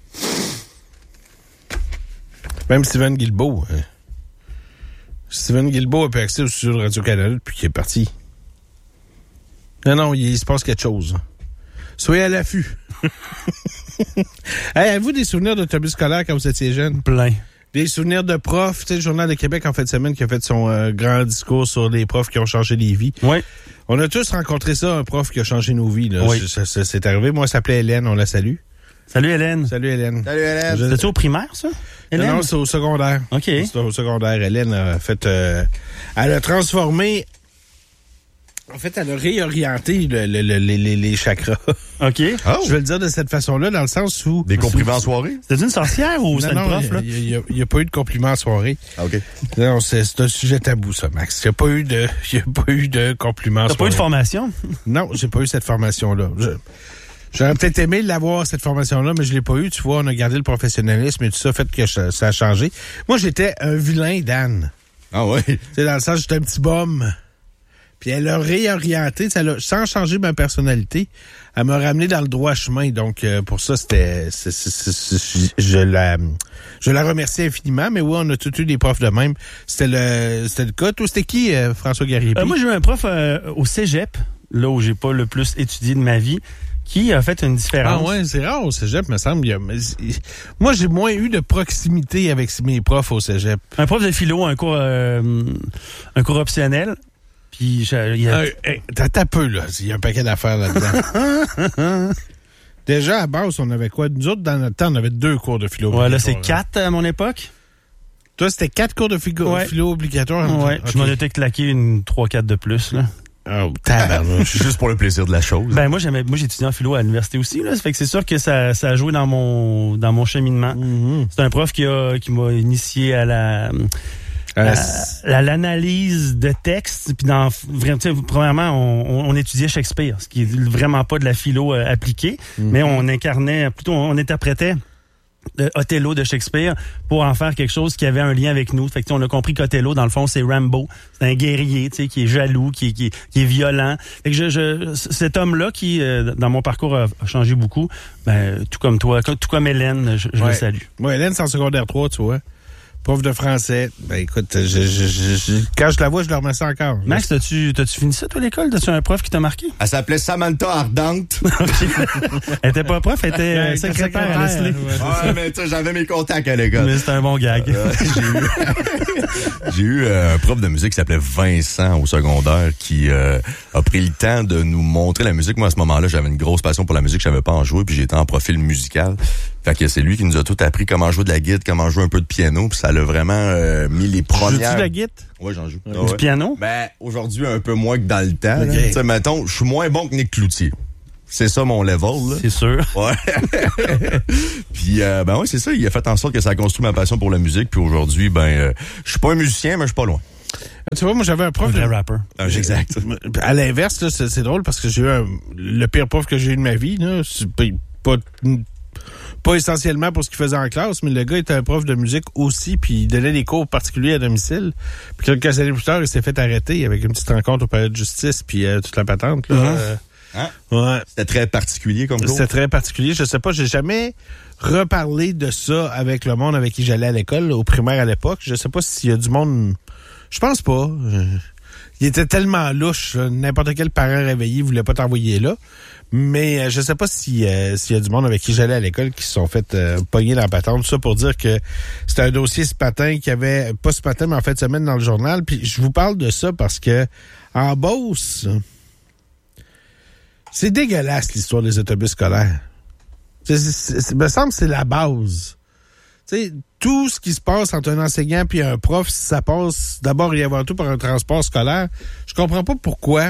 Même Steven Guilbeault. Steven Guilbeault a pu accès au studio de Radio-Canada depuis qu'il est parti. Non, il se passe quelque chose. Soyez à l'affût. Hey, avez-vous des souvenirs d'autobus scolaire quand vous étiez jeune? Plein. Des souvenirs de profs. Tu sais, le Journal de Québec en fin de semaine qui a fait son grand discours sur les profs qui ont changé les vies. Oui. On a tous rencontré ça, un prof qui a changé nos vies. Là. Oui. C'est arrivé. Moi, elle s'appelait Hélène. On la salue. Salut Hélène. Salut Hélène. Salut Hélène. C'était-tu au primaire, ça? Hélène? Non, c'est au secondaire. OK. C'est au secondaire. Hélène a fait... elle a transformé... En fait, elle a réorienté les chakras. OK. Oh. Je vais le dire de cette façon-là, dans le sens où... Des compliments en soirée? C'était une sorcière ou c'était une prof, là? Il n'y a pas eu de compliments en soirée. Ah, OK. Non, c'est un sujet tabou, ça, Max. Il n'y a pas eu de compliments en soirée. T'as pas eu de formation? Non, j'ai pas eu cette formation-là. J'aurais peut-être aimé l'avoir, cette formation-là, mais je l'ai pas eu. Tu vois, on a gardé le professionnalisme et tout ça, fait que ça a changé. Moi, j'étais un vilain Dan. Ah ouais? Tu sais, dans le sens, j'étais un petit bum. Puis elle a réorienté, sans changer ma personnalité, elle m'a ramené dans le droit chemin. Donc, pour ça, je la remercie infiniment. Mais oui, on a tous eu des profs de même. C'était le cas. Toi, c'était qui, François Gariépy? Moi, j'ai eu un prof au cégep, là où j'ai pas le plus étudié de ma vie, qui a fait une différence. Ah ouais, c'est rare au cégep, me semble. Moi, j'ai moins eu de proximité avec mes profs au cégep. Un prof de philo, un cours optionnel. Puis T'as un peu, là. Il y a un paquet d'affaires là-dedans. Déjà, à base, on avait quoi? Nous autres, dans notre temps, on avait 2 cours de philo. Ouais, là, c'est 4 à mon époque. Toi, c'était 4 cours de philo obligatoires? Ouais, okay. Je m'en étais claqué 3-4 de plus, là. Oh, tabarnouche. Juste pour le plaisir de la chose. Ben, moi, j'ai étudié en philo à l'université aussi, là. Ça fait que c'est sûr que ça a joué dans mon cheminement. Mm-hmm. C'est un prof qui m'a initié à l'analyse de texte. Puis premièrement, on étudiait Shakespeare, ce qui est vraiment pas de la philo appliquée, mais on interprétait Othello de Shakespeare pour en faire quelque chose qui avait un lien avec nous. Fait que on a compris qu'Othello, dans le fond, c'est Rambo. C'est un guerrier, qui est jaloux, qui est violent. Fait que cet homme-là qui, dans mon parcours, a changé beaucoup, ben, tout comme toi, tout comme Hélène, je le salue. Moi, Hélène, c'est en secondaire 3, tu vois. Prof de français. Ben écoute, quand je la vois, je le remercie encore. Max, t'as-tu fini ça, toi, à l'école? T'as-tu un prof qui t'a marqué? Elle s'appelait Samantha Ardente. Elle était pas prof, elle était secrétaire à Leslie. Ouais, mais tu sais, j'avais mes contacts à l'école. Mais c'était un bon gag. J'ai eu un prof de musique qui s'appelait Vincent au secondaire qui a pris le temps de nous montrer la musique. Moi, à ce moment-là, j'avais une grosse passion pour la musique. Je savais pas en jouer, puis j'étais en profil musical. Fait que c'est lui qui nous a tout appris comment jouer de la guitare, comment jouer un peu de piano, puis ça l'a vraiment mis les premières... Joues-tu de la guitare? Ouais, j'en joue. Du piano? Ben, aujourd'hui, un peu moins que dans le temps. Okay. Tu sais, mettons, je suis moins bon que Nick Cloutier. C'est ça mon level, là. C'est sûr. Ouais. Puis, ben ouais, c'est ça. Il a fait en sorte que ça a construit ma passion pour la musique. Puis aujourd'hui, je suis pas un musicien, mais je suis pas loin. Tu vois, moi, j'avais un prof de rapper. Exact. À l'inverse, là, c'est drôle parce que j'ai eu le pire prof que j'ai eu de ma vie, là. C'est pas essentiellement pour ce qu'il faisait en classe, mais le gars était un prof de musique aussi, puis il donnait des cours particuliers à domicile. Puis quelques années plus tard, il s'est fait arrêter avec une petite rencontre au palais de justice, puis toute la patente, là. Hein? Ouais. C'était très particulier comme cours? C'était très particulier. Je sais pas, j'ai jamais reparlé de ça avec le monde avec qui j'allais à l'école, au primaire à l'époque. Je sais pas s'il y a du monde... Je pense pas. Il était tellement louche, n'importe quel parent réveillé voulait pas t'envoyer là. Mais je sais pas s'il y a du monde avec qui j'allais à l'école qui se sont fait pogner dans la patente. Tout ça pour dire que c'était un dossier ce matin qui avait, pas ce matin, mais en fin de semaine dans le journal. Puis je vous parle de ça parce que en Beauce, c'est dégueulasse l'histoire des autobus scolaires. Me semble que c'est la base. Tu sais, tout ce qui se passe entre un enseignant et un prof, ça passe d'abord et avant tout par un transport scolaire. Je comprends pas pourquoi.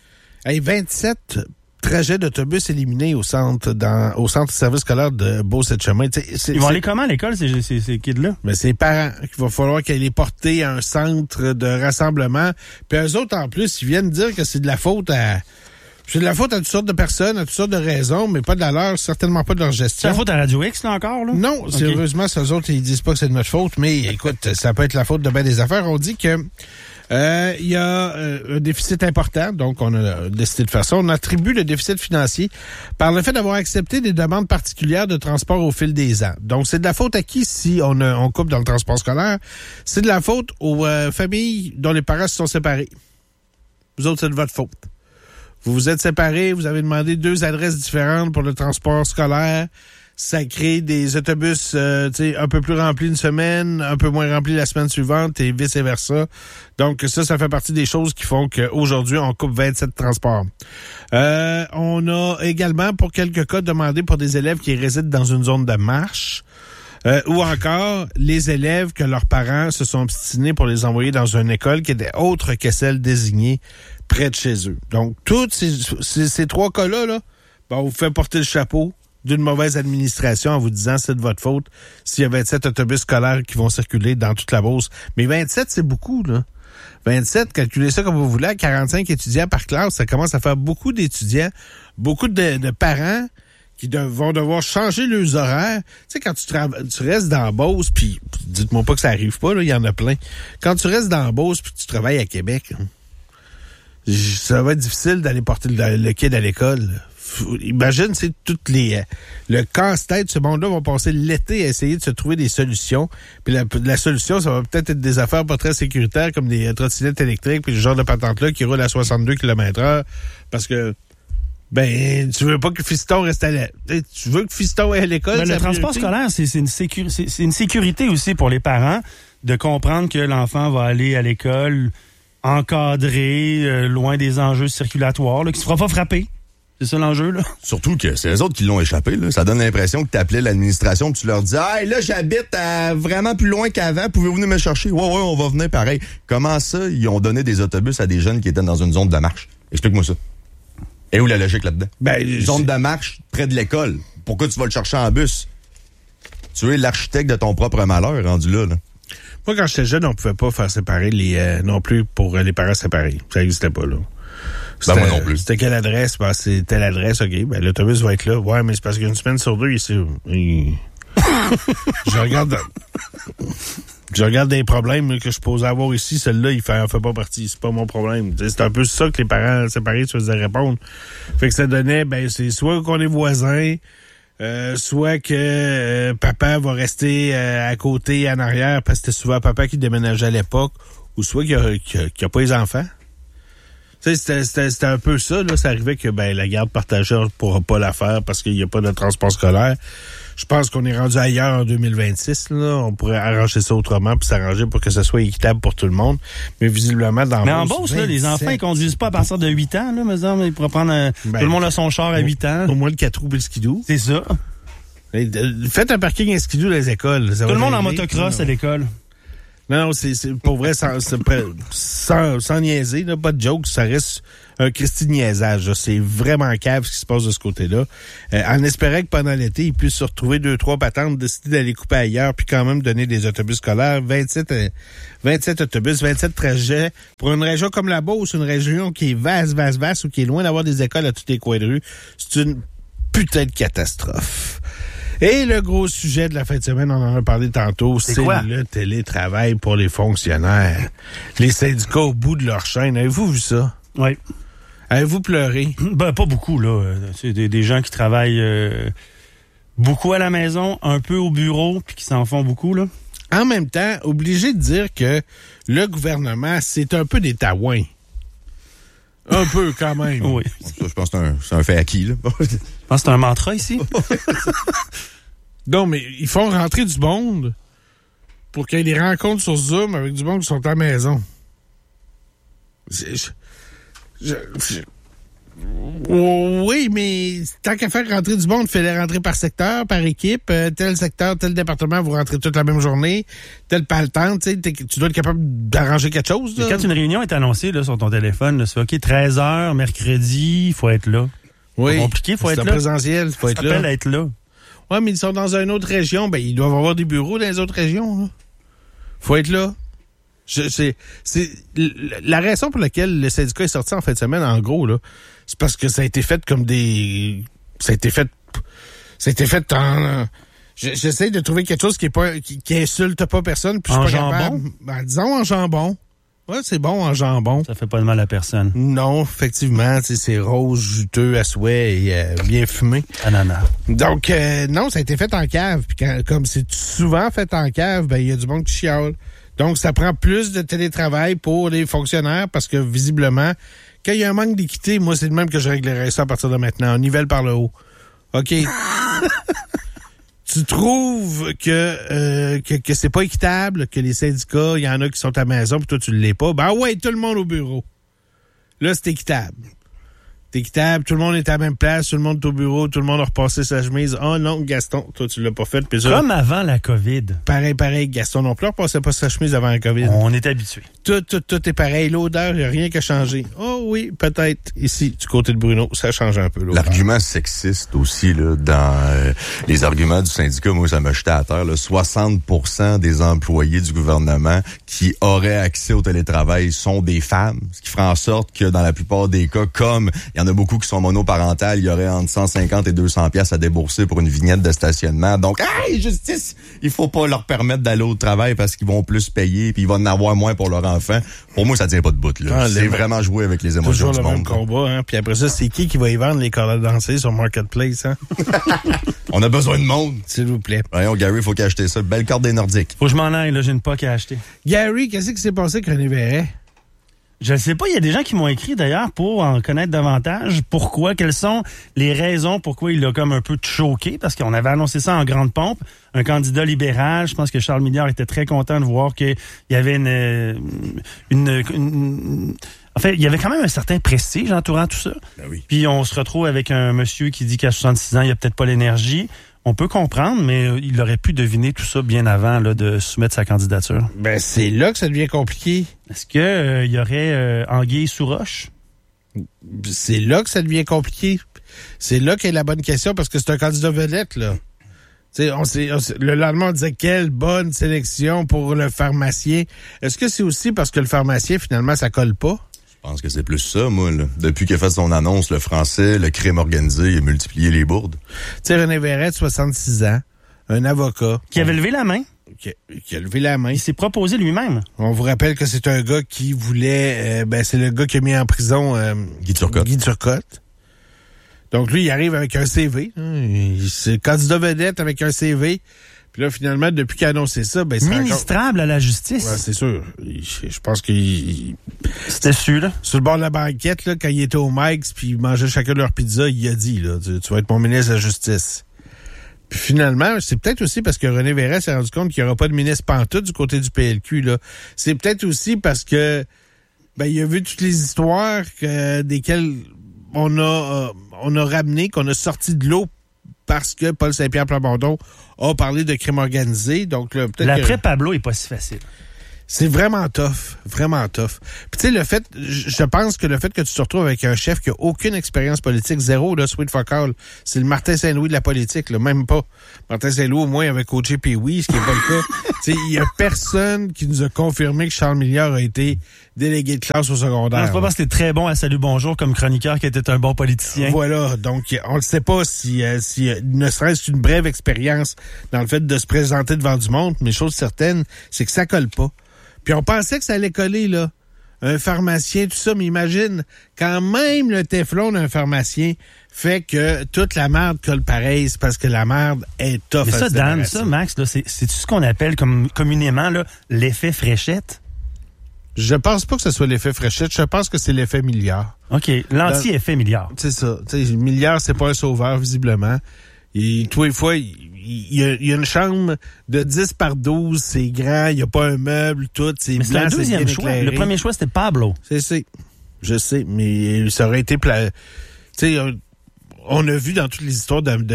27 trajets d'autobus éliminés au centre de service scolaire de Beauce-et-Chemin. Ils vont aller comment à l'école, ces kids-là? Mais c'est les parents qu'il va falloir qu'ils les portent à un centre de rassemblement. Puis eux autres, en plus, ils viennent dire que c'est de la faute à... C'est de la faute à toutes sortes de personnes, à toutes sortes de raisons, mais pas de la leur, certainement pas de leur gestion. C'est la faute à Radio X, là, encore, là? Non, sérieusement, ces autres, ils disent pas que c'est de notre faute, mais écoute, ça peut être la faute de bien des affaires. On dit que il y a un déficit important, donc on a décidé de faire ça. On attribue le déficit financier par le fait d'avoir accepté des demandes particulières de transport au fil des ans. Donc, c'est de la faute à qui si on coupe dans le transport scolaire? C'est de la faute aux familles dont les parents se sont séparés. Vous autres, c'est de votre faute. Vous vous êtes séparés, vous avez demandé 2 adresses différentes pour le transport scolaire. Ça crée des autobus un peu plus remplis une semaine, un peu moins remplis la semaine suivante et vice-versa. Donc ça fait partie des choses qui font qu'aujourd'hui, on coupe 27 transports. On a également, pour quelques cas, demandé pour des élèves qui résident dans une zone de marche. Ou encore, les élèves que leurs parents se sont obstinés pour les envoyer dans une école qui était autre que celle désignée près de chez eux. Donc, tous ces 3 cas-là, on vous fait porter le chapeau d'une mauvaise administration en vous disant c'est de votre faute s'il y a 27 autobus scolaires qui vont circuler dans toute la Beauce. Mais 27, c'est beaucoup, là. 27, calculez ça comme vous voulez, à 45 étudiants par classe, ça commence à faire beaucoup d'étudiants, beaucoup de parents qui vont devoir changer leurs horaires. Tu sais, quand tu restes dans Beauce, puis dites-moi pas que ça arrive pas, là, il y en a plein. Quand tu restes dans Beauce puis tu travailles à Québec, ça va être difficile d'aller porter le kid à l'école. Imagine, c'est le casse-tête, ce monde-là va passer l'été à essayer de se trouver des solutions. Puis la solution, ça va peut-être être des affaires pas très sécuritaires comme des trottinettes électriques puis le genre de patente-là qui roule à 62 km/h parce que tu veux pas que Fiston reste tu veux que Fiston est à l'école. Le transport scolaire, c'est une sécurité aussi pour les parents de comprendre que l'enfant va aller à l'école encadré, loin des enjeux circulatoires, là, qui se fera pas frapper. C'est ça l'enjeu, là? Surtout que c'est les autres qui l'ont échappé, là. Ça donne l'impression que tu appelais l'administration et tu leur dis « Hey, là, j'habite vraiment plus loin qu'avant. Pouvez-vous venir me chercher? » Ouais, on va venir pareil. Comment ça, ils ont donné des autobus à des jeunes qui étaient dans une zone de marche? Explique-moi ça. Et où la logique là-dedans? Zone de marche près de l'école. Pourquoi tu vas le chercher en bus? Tu es l'architecte de ton propre malheur rendu là. Moi, quand j'étais jeune, on pouvait pas faire séparer non plus pour les parents séparés. Ça n'existait pas, là. Moi non plus. C'était quelle adresse? C'est telle adresse, OK. L'autobus va être là. Ouais, mais c'est parce qu'une semaine sur 2, je regarde des problèmes que je posais avoir ici. Celui-là, il en fait pas partie. C'est pas mon problème. C'est un peu ça que les parents séparés se faisaient répondre. Fait que ça donnait, c'est soit qu'on est voisins, soit que papa va rester à côté, en arrière, parce que c'était souvent papa qui déménageait à l'époque, ou soit qu'il n'y a pas les enfants. Tu sais, c'était un peu ça, là. Ça arrivait que la garde partagée, on ne pourra pas la faire parce qu'il n'y a pas de transport scolaire. Je pense qu'on est rendu ailleurs en 2026, là. On pourrait arranger ça autrement puis s'arranger pour que ce soit équitable pour tout le monde. Mais visiblement, dans en Beauce, là, les enfants, ils conduisent pas à partir de 8 ans, là, me semble. Ils pourraient prendre tout le monde a son char à 8 ans. Au moins le 4 roues et le skidoo. C'est ça. Faites un parking à skidoo dans les écoles. Tout le monde en motocross à l'école. Non, c'est pour vrai, sans niaiser, là, pas de joke, ça reste un Christy de niaisage. Là. C'est vraiment cave ce qui se passe de ce côté-là. En espérant que pendant l'été, ils puissent se retrouver 2-3 patentes, décider d'aller couper ailleurs, puis quand même donner des autobus scolaires, 27 autobus, 27 trajets. Pour une région comme la Beauce, une région qui est vaste, ou qui est loin d'avoir des écoles à tous les coins de rue, c'est une putain de catastrophe. Et le gros sujet de la fin de semaine, on en a parlé tantôt, c'est le télétravail pour les fonctionnaires. Les syndicats au bout de leur chaîne. Avez-vous vu ça? Oui. Avez-vous pleuré? Pas beaucoup, là. C'est des gens qui travaillent beaucoup à la maison, un peu au bureau, puis qui s'en font beaucoup, là. En même temps, obligé de dire que le gouvernement, c'est un peu des taouins. Un peu, quand même. Oui. Ça, je pense que c'est un fait acquis, là. Je pense que c'est un mantra ici. Non, mais ils font rentrer du monde pour qu'il y ait des rencontres sur Zoom avec du monde qui sont à la maison. Oui, mais tant qu'à faire rentrer du monde, fais-les rentrer par secteur, par équipe. Tel secteur, tel département, vous rentrez toute la même journée. Tel pas le temps, tu dois être capable d'arranger quelque chose. Là. Quand une réunion est annoncée là, sur ton téléphone, là, c'est OK, 13h, mercredi, il faut être là. Oui. C'est compliqué, il faut être là. C'est présentiel, il faut être là. Ça s'appelle être là. Oui, mais ils sont dans une autre région. Ils doivent avoir des bureaux dans les autres régions. Là. Faut être là. C'est la raison pour laquelle le syndicat est sorti en fin de semaine, en gros, là, c'est parce que ça a été fait comme des... Ça a été fait en... J'essaie de trouver quelque chose qui insulte pas personne. Puis en je suis pas jambon? Capable. Disons en jambon. Ouais, c'est bon en jambon. Ça fait pas de mal à personne. Non, effectivement, c'est rose, juteux à souhait et bien fumé. Ananas. Donc, non, ça a été fait en cave. Puis comme c'est souvent fait en cave, il y a du monde qui chiale. Donc, ça prend plus de télétravail pour les fonctionnaires parce que, visiblement, quand il y a un manque d'équité, moi, c'est le même que je réglerais ça à partir de maintenant. On nivelle par le haut. OK. Tu trouves que c'est pas équitable, que les syndicats, il y en a qui sont à la maison, puis toi, tu l'es pas. Ben ouais, tout le monde au bureau. Là, c'est équitable. C'est équitable, tout le monde est à la même place, tout le monde est au bureau, tout le monde a repassé sa chemise. Oh non, Gaston, toi, tu l'as pas fait. Puis ça, comme avant la COVID. Pareil, Gaston non plus, repassait pas sa chemise avant la COVID. On est habitué. Tout est pareil. L'odeur, il n'y a rien qui a changé. Oh oui, peut-être ici, du côté de Bruno, ça change un peu l'odeur. L'argument sexiste aussi, là, dans les arguments du syndicat, moi, ça m'a jeté à terre. Là, 60% des employés du gouvernement qui auraient accès au télétravail sont des femmes, ce qui ferait en sorte que dans la plupart des cas, comme il y en a beaucoup qui sont monoparentales, il y aurait entre 150 et 200 pièces à débourser pour une vignette de stationnement. Donc, hey, justice, il faut pas leur permettre d'aller au travail parce qu'ils vont plus payer puis ils vont en avoir moins pour leur enfant. Pour moi, ça tient pas de bout, là. C'est vraiment jouer avec les émotions du monde. Toujours le même combat, hein. Puis après ça, c'est qui va y vendre les cordes à danser sur Marketplace, hein? On a besoin de monde. S'il vous plaît. Voyons, Gary, faut qu'il achète ça. Belle corde des Nordiques. Faut que je m'en aille, là. J'ai une POC à acheter. Gary, qu'est-ce qui s'est passé avec René Verret? Je ne sais pas, il y a des gens qui m'ont écrit d'ailleurs pour en connaître davantage. Pourquoi? Quelles sont les raisons pourquoi il a comme un peu choqué? Parce qu'on avait annoncé ça en grande pompe. Un candidat libéral, je pense que Charles Milliard était très content de voir qu'il y avait en fait, il y avait quand même un certain prestige entourant tout ça. Ben oui. Puis on se retrouve avec un monsieur qui dit qu'à 66 ans, il n'y a peut-être pas l'énergie. On peut comprendre, mais il aurait pu deviner tout ça bien avant là, de soumettre sa candidature. Ben, c'est là que ça devient compliqué. Est-ce que il y aurait anguille sous roche? C'est là que ça devient compliqué. C'est là qu'est la bonne question, parce que c'est un candidat vedette, là. Le lendemain, on disait quelle bonne sélection pour le pharmacien. Est-ce que c'est aussi parce que le pharmacien, finalement, ça colle pas? Je pense que c'est plus ça, moi. Là. Depuis qu'il a fait son annonce, le français, le crime organisé, il a multiplié les bourdes. Tu sais, René Verret, 66 ans, un avocat. Qui avait levé la main. Qui a levé la main. Il s'est proposé lui-même. On vous rappelle que c'est un gars qui voulait... c'est le gars qui a mis en prison... Guy Turcotte. Guy Turcotte. Donc, lui, il arrive avec un CV. C'est candidat vedette avec un CV. Puis là, finalement, depuis qu'il a annoncé ça, ben, c'est ministrable à la justice. Ouais, c'est sûr. Je pense qu'il... C'était sûr, là. Sur le bord de la banquette, là, quand il était au Mike's, puis ils mangeaient chacun leur pizza, il a dit, là, tu vas être mon ministre de la Justice. Puis finalement, c'est peut-être aussi parce que René Verret s'est rendu compte qu'il n'y aura pas de ministre pantoute du côté du PLQ, là. C'est peut-être aussi parce que, ben, il a vu toutes les histoires desquelles on a ramené, qu'on a sorti de l'eau parce que Paul Saint-Pierre Plamondon a parlé de crime organisé. Donc, là, peut-être l'après Pablo est pas si facile. C'est vraiment tough, vraiment tough. Puis tu sais, je pense que le fait que tu te retrouves avec un chef qui a aucune expérience politique, zéro, là, sweet fuck all, c'est le Martin Saint-Louis de la politique, là, même pas. Martin Saint-Louis, au moins, avait coaché Pee-Wee, ce qui n'est pas le cas. Tu sais, il y a personne qui nous a confirmé que Charles Milliard a été délégué de classe au secondaire. Non, c'est pas parce que c'était très bon à Salut Bonjour comme chroniqueur qu'il était un bon politicien. Voilà, donc on ne sait pas si ne serait-ce qu'une brève expérience dans le fait de se présenter devant du monde, mais chose certaine, c'est que ça colle pas. Puis on pensait que ça allait coller, là. Un pharmacien, tout ça, mais imagine, quand même le téflon d'un pharmacien fait que toute la merde colle pareil, c'est parce que la merde est tough. Mais ça, Dan, ça, Max, là, c'est ce qu'on appelle communément là, l'effet fréchette? Je pense pas que ce soit l'effet fréchette, je pense que c'est l'effet Milliard. OK, l'anti-effet Milliard. C'est ça. Tu sais, Milliard, c'est pas un sauveur, visiblement. Et tous les fois, il y a une chambre de 10 par 12, c'est grand, il n'y a pas un meuble, tout, c'est mais blanc, c'est le deuxième choix. Éclairé. Le premier choix, c'était Pablo. Je sais, mais ça aurait été... Tu sais, on a vu dans toutes les histoires de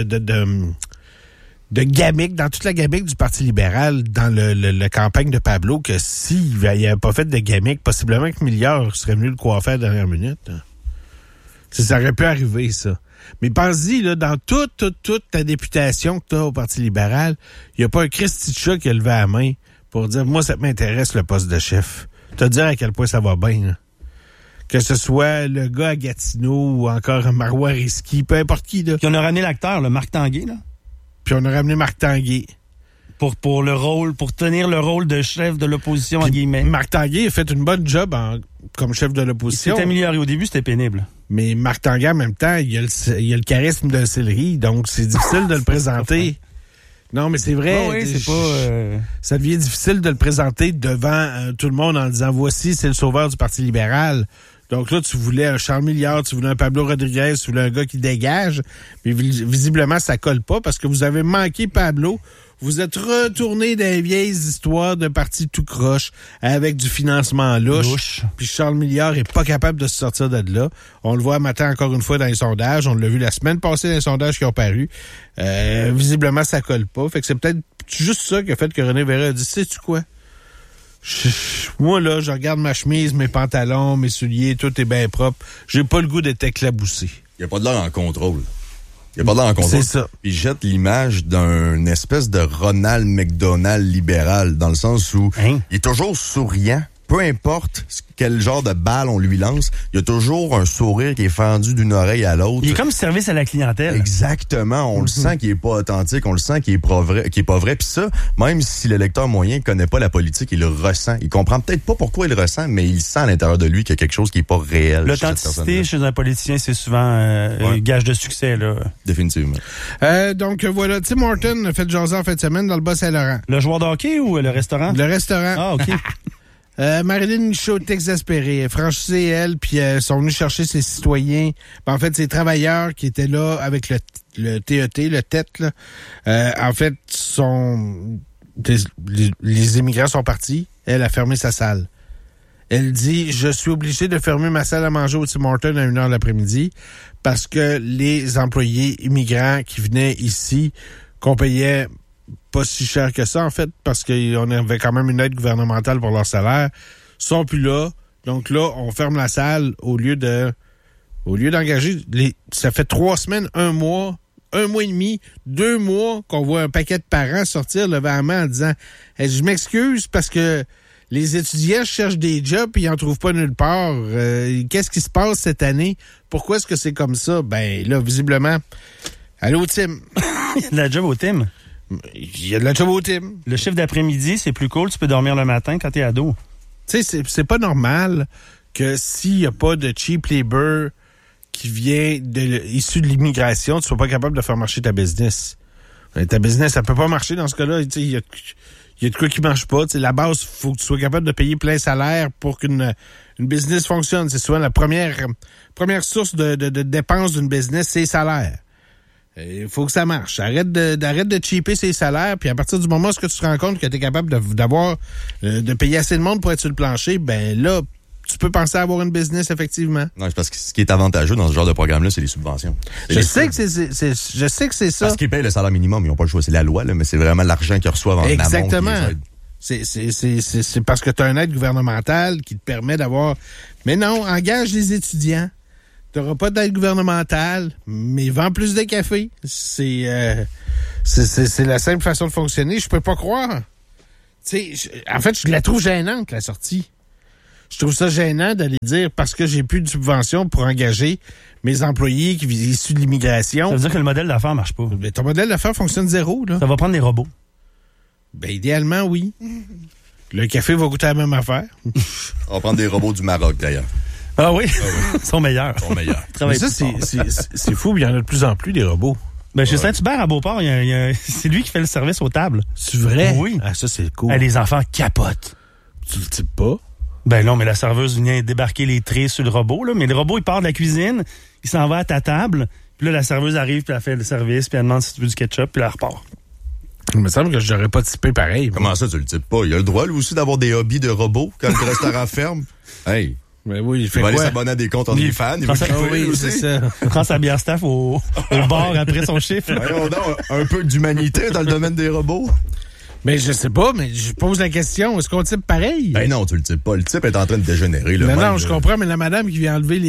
gamique, dans toute la gamique du Parti libéral, dans la campagne de Pablo, que s'il n'avait pas fait de gamique, possiblement que Milliard serait venu le coiffer à la dernière minute. Hein. Ça aurait pu arriver, ça. Mais pense-y, là, dans toute ta députation que tu as au Parti libéral, il n'y a pas un Christy de chat qui a levé la main pour dire « Moi, ça m'intéresse, le poste de chef. » Te dire à quel point ça va bien. Là. Que ce soit le gars à Gatineau ou encore Marois Risky, peu importe qui. Là. Puis on a ramené l'acteur, le Marc Tanguay, là. Puis on a ramené Marc Tanguay. Pour le rôle, pour tenir le rôle de chef de l'opposition, en guillemets. Marc Tanguay a fait une bonne job comme chef de l'opposition. Il s'est amélioré. Au début, c'était pénible. Mais Marc Tanguay, en même temps, il a le charisme d'un céleri, donc c'est difficile de le présenter. Non, mais c'est vrai. Oh oui, c'est pas... Ça devient difficile de le présenter devant tout le monde en disant « Voici, c'est le sauveur du Parti libéral ». Donc là, tu voulais un Charles Milliard, tu voulais un Pablo Rodriguez, tu voulais un gars qui dégage. Mais visiblement, ça colle pas parce que vous avez manqué Pablo. Vous êtes retourné dans les vieilles histoires de partis tout croche avec du financement louche. Puis Charles Milliard est pas capable de se sortir de là. On le voit un matin encore une fois dans les sondages. On l'a vu la semaine passée dans les sondages qui ont paru. Visiblement, ça colle pas. Fait que c'est peut-être juste ça qui a fait que René Verret a dit, sais-tu quoi? Moi, là, je regarde ma chemise, mes pantalons, mes souliers, tout est bien propre. J'ai pas le goût d'être éclaboussé. Il n'y a pas de l'air en contrôle. Il n'y a pas de l'air en contrôle. C'est ça. Puis il jette l'image d'un espèce de Ronald McDonald libéral, dans le sens où il est toujours souriant. Peu importe quel genre de balle on lui lance, il y a toujours un sourire qui est fendu d'une oreille à l'autre. Il est comme service à la clientèle. Exactement. On le sent qu'il est pas authentique, on le sent qu'il est pas vrai. Puis ça, même si le lecteur moyen connaît pas la politique, il le ressent. Il comprend peut-être pas pourquoi il le ressent, mais il sent à l'intérieur de lui qu'il y a quelque chose qui est pas réel. L'authenticité chez un politicien, c'est souvent un gage de succès, là. Définitivement. Donc voilà, Tim Horton a fait jaser en fin de semaine dans le Bas-Saint-Laurent. Le joueur de hockey ou le restaurant? Le restaurant. Ah, OK. Marilyn Michaud est exaspérée. Elle franchissait, elle, puis sont venus chercher ses citoyens. En fait, ses travailleurs qui étaient là avec le TET, le TET, là. En fait, les immigrants sont partis. Elle a fermé sa salle. Elle dit, je suis obligée de fermer ma salle à manger au Tim Hortons à 1h l'après-midi parce que les employés immigrants qui venaient ici, qu'on payait pas si cher que ça, en fait, parce qu'on avait quand même une aide gouvernementale pour leur salaire, sont plus là. Donc là, on ferme la salle au lieu d'engager. Ça fait 3 semaines, 1 mois, 1 mois et demi, 2 mois qu'on voit un paquet de parents sortir lever la main en disant je m'excuse parce que les étudiants cherchent des jobs et ils n'en trouvent pas nulle part. Qu'est-ce qui se passe cette année? Pourquoi est-ce que c'est comme ça? Ben là, visiblement, allô, Tim. Il y a de la job au Tim. Il y a de la job au Tim. Le chiffre d'après-midi, c'est plus cool. Tu peux dormir le matin quand t'es ado. Tu sais, c'est pas normal que s'il n'y a pas de cheap labor qui vient issu de l'immigration, tu sois pas capable de faire marcher ta business. Ta business, ça peut pas marcher dans ce cas-là. Il y a de quoi qui marche pas. T'sais, la base, faut que tu sois capable de payer plein salaire pour qu'une business fonctionne. C'est souvent la première source de dépenses d'une business, c'est les salaires. Il faut que ça marche. Arrête de cheaper ses salaires, puis à partir du moment où tu te rends compte que tu es capable de payer assez de monde pour être sur le plancher, ben là, tu peux penser à avoir une business, effectivement. Non, c'est parce que ce qui est avantageux dans ce genre de programme-là, c'est les subventions. Je sais que c'est ça. Parce qu'ils payent le salaire minimum, ils n'ont pas le choix, c'est la loi, là, mais c'est vraiment l'argent qu'ils reçoivent en amont. Exactement. C'est parce que tu as une aide gouvernementale qui te permet d'avoir... Mais non, engage les étudiants. Tu n'auras pas d'aide gouvernementale, mais vends plus de café. C'est la simple façon de fonctionner. Je peux pas croire. En fait, je la trouve gênante, la sortie. Je trouve ça gênant d'aller dire parce que j'ai plus de subventions pour engager mes employés qui issus de l'immigration. Ça veut dire que le modèle d'affaires marche pas. Mais ton modèle d'affaires fonctionne zéro, là. Ça va prendre des robots. Ben, idéalement, oui. Le café va goûter la même affaire. On va prendre des robots du Maroc, d'ailleurs. Ah oui? Ils sont meilleurs. Mais ça, c'est fou, il y en a de plus en plus, des robots. Ben, chez Saint-Hubert, à Beauport, c'est lui qui fait le service aux tables. C'est vrai? Oui. Ah, ça, c'est cool. Les enfants capotent. Tu le types pas? Ben non, mais la serveuse vient débarquer les traits sur le robot, là. Mais le robot, il part de la cuisine, il s'en va à ta table, puis là, la serveuse arrive, puis elle fait le service, puis elle demande si tu veux du ketchup, puis elle repart. Il me semble que je n'aurais pas typé pareil. Comment ça, tu le types pas? Il a le droit, lui aussi, d'avoir des hobbies de robots quand le restaurant ferme. Hey! Mais oui, il fait il va quoi? aller s'abonner à des comptes OnlyFans. Oui, c'est ça. Il prend sa bière staff au bar après son chiffre. Voyons donc, un peu d'humanité dans le domaine des robots. Mais je sais pas, mais je pose la question. Est-ce qu'on type pareil? Ben non, tu le types pas. Le type est en train de dégénérer. Non, je comprends, mais la madame qui vient enlever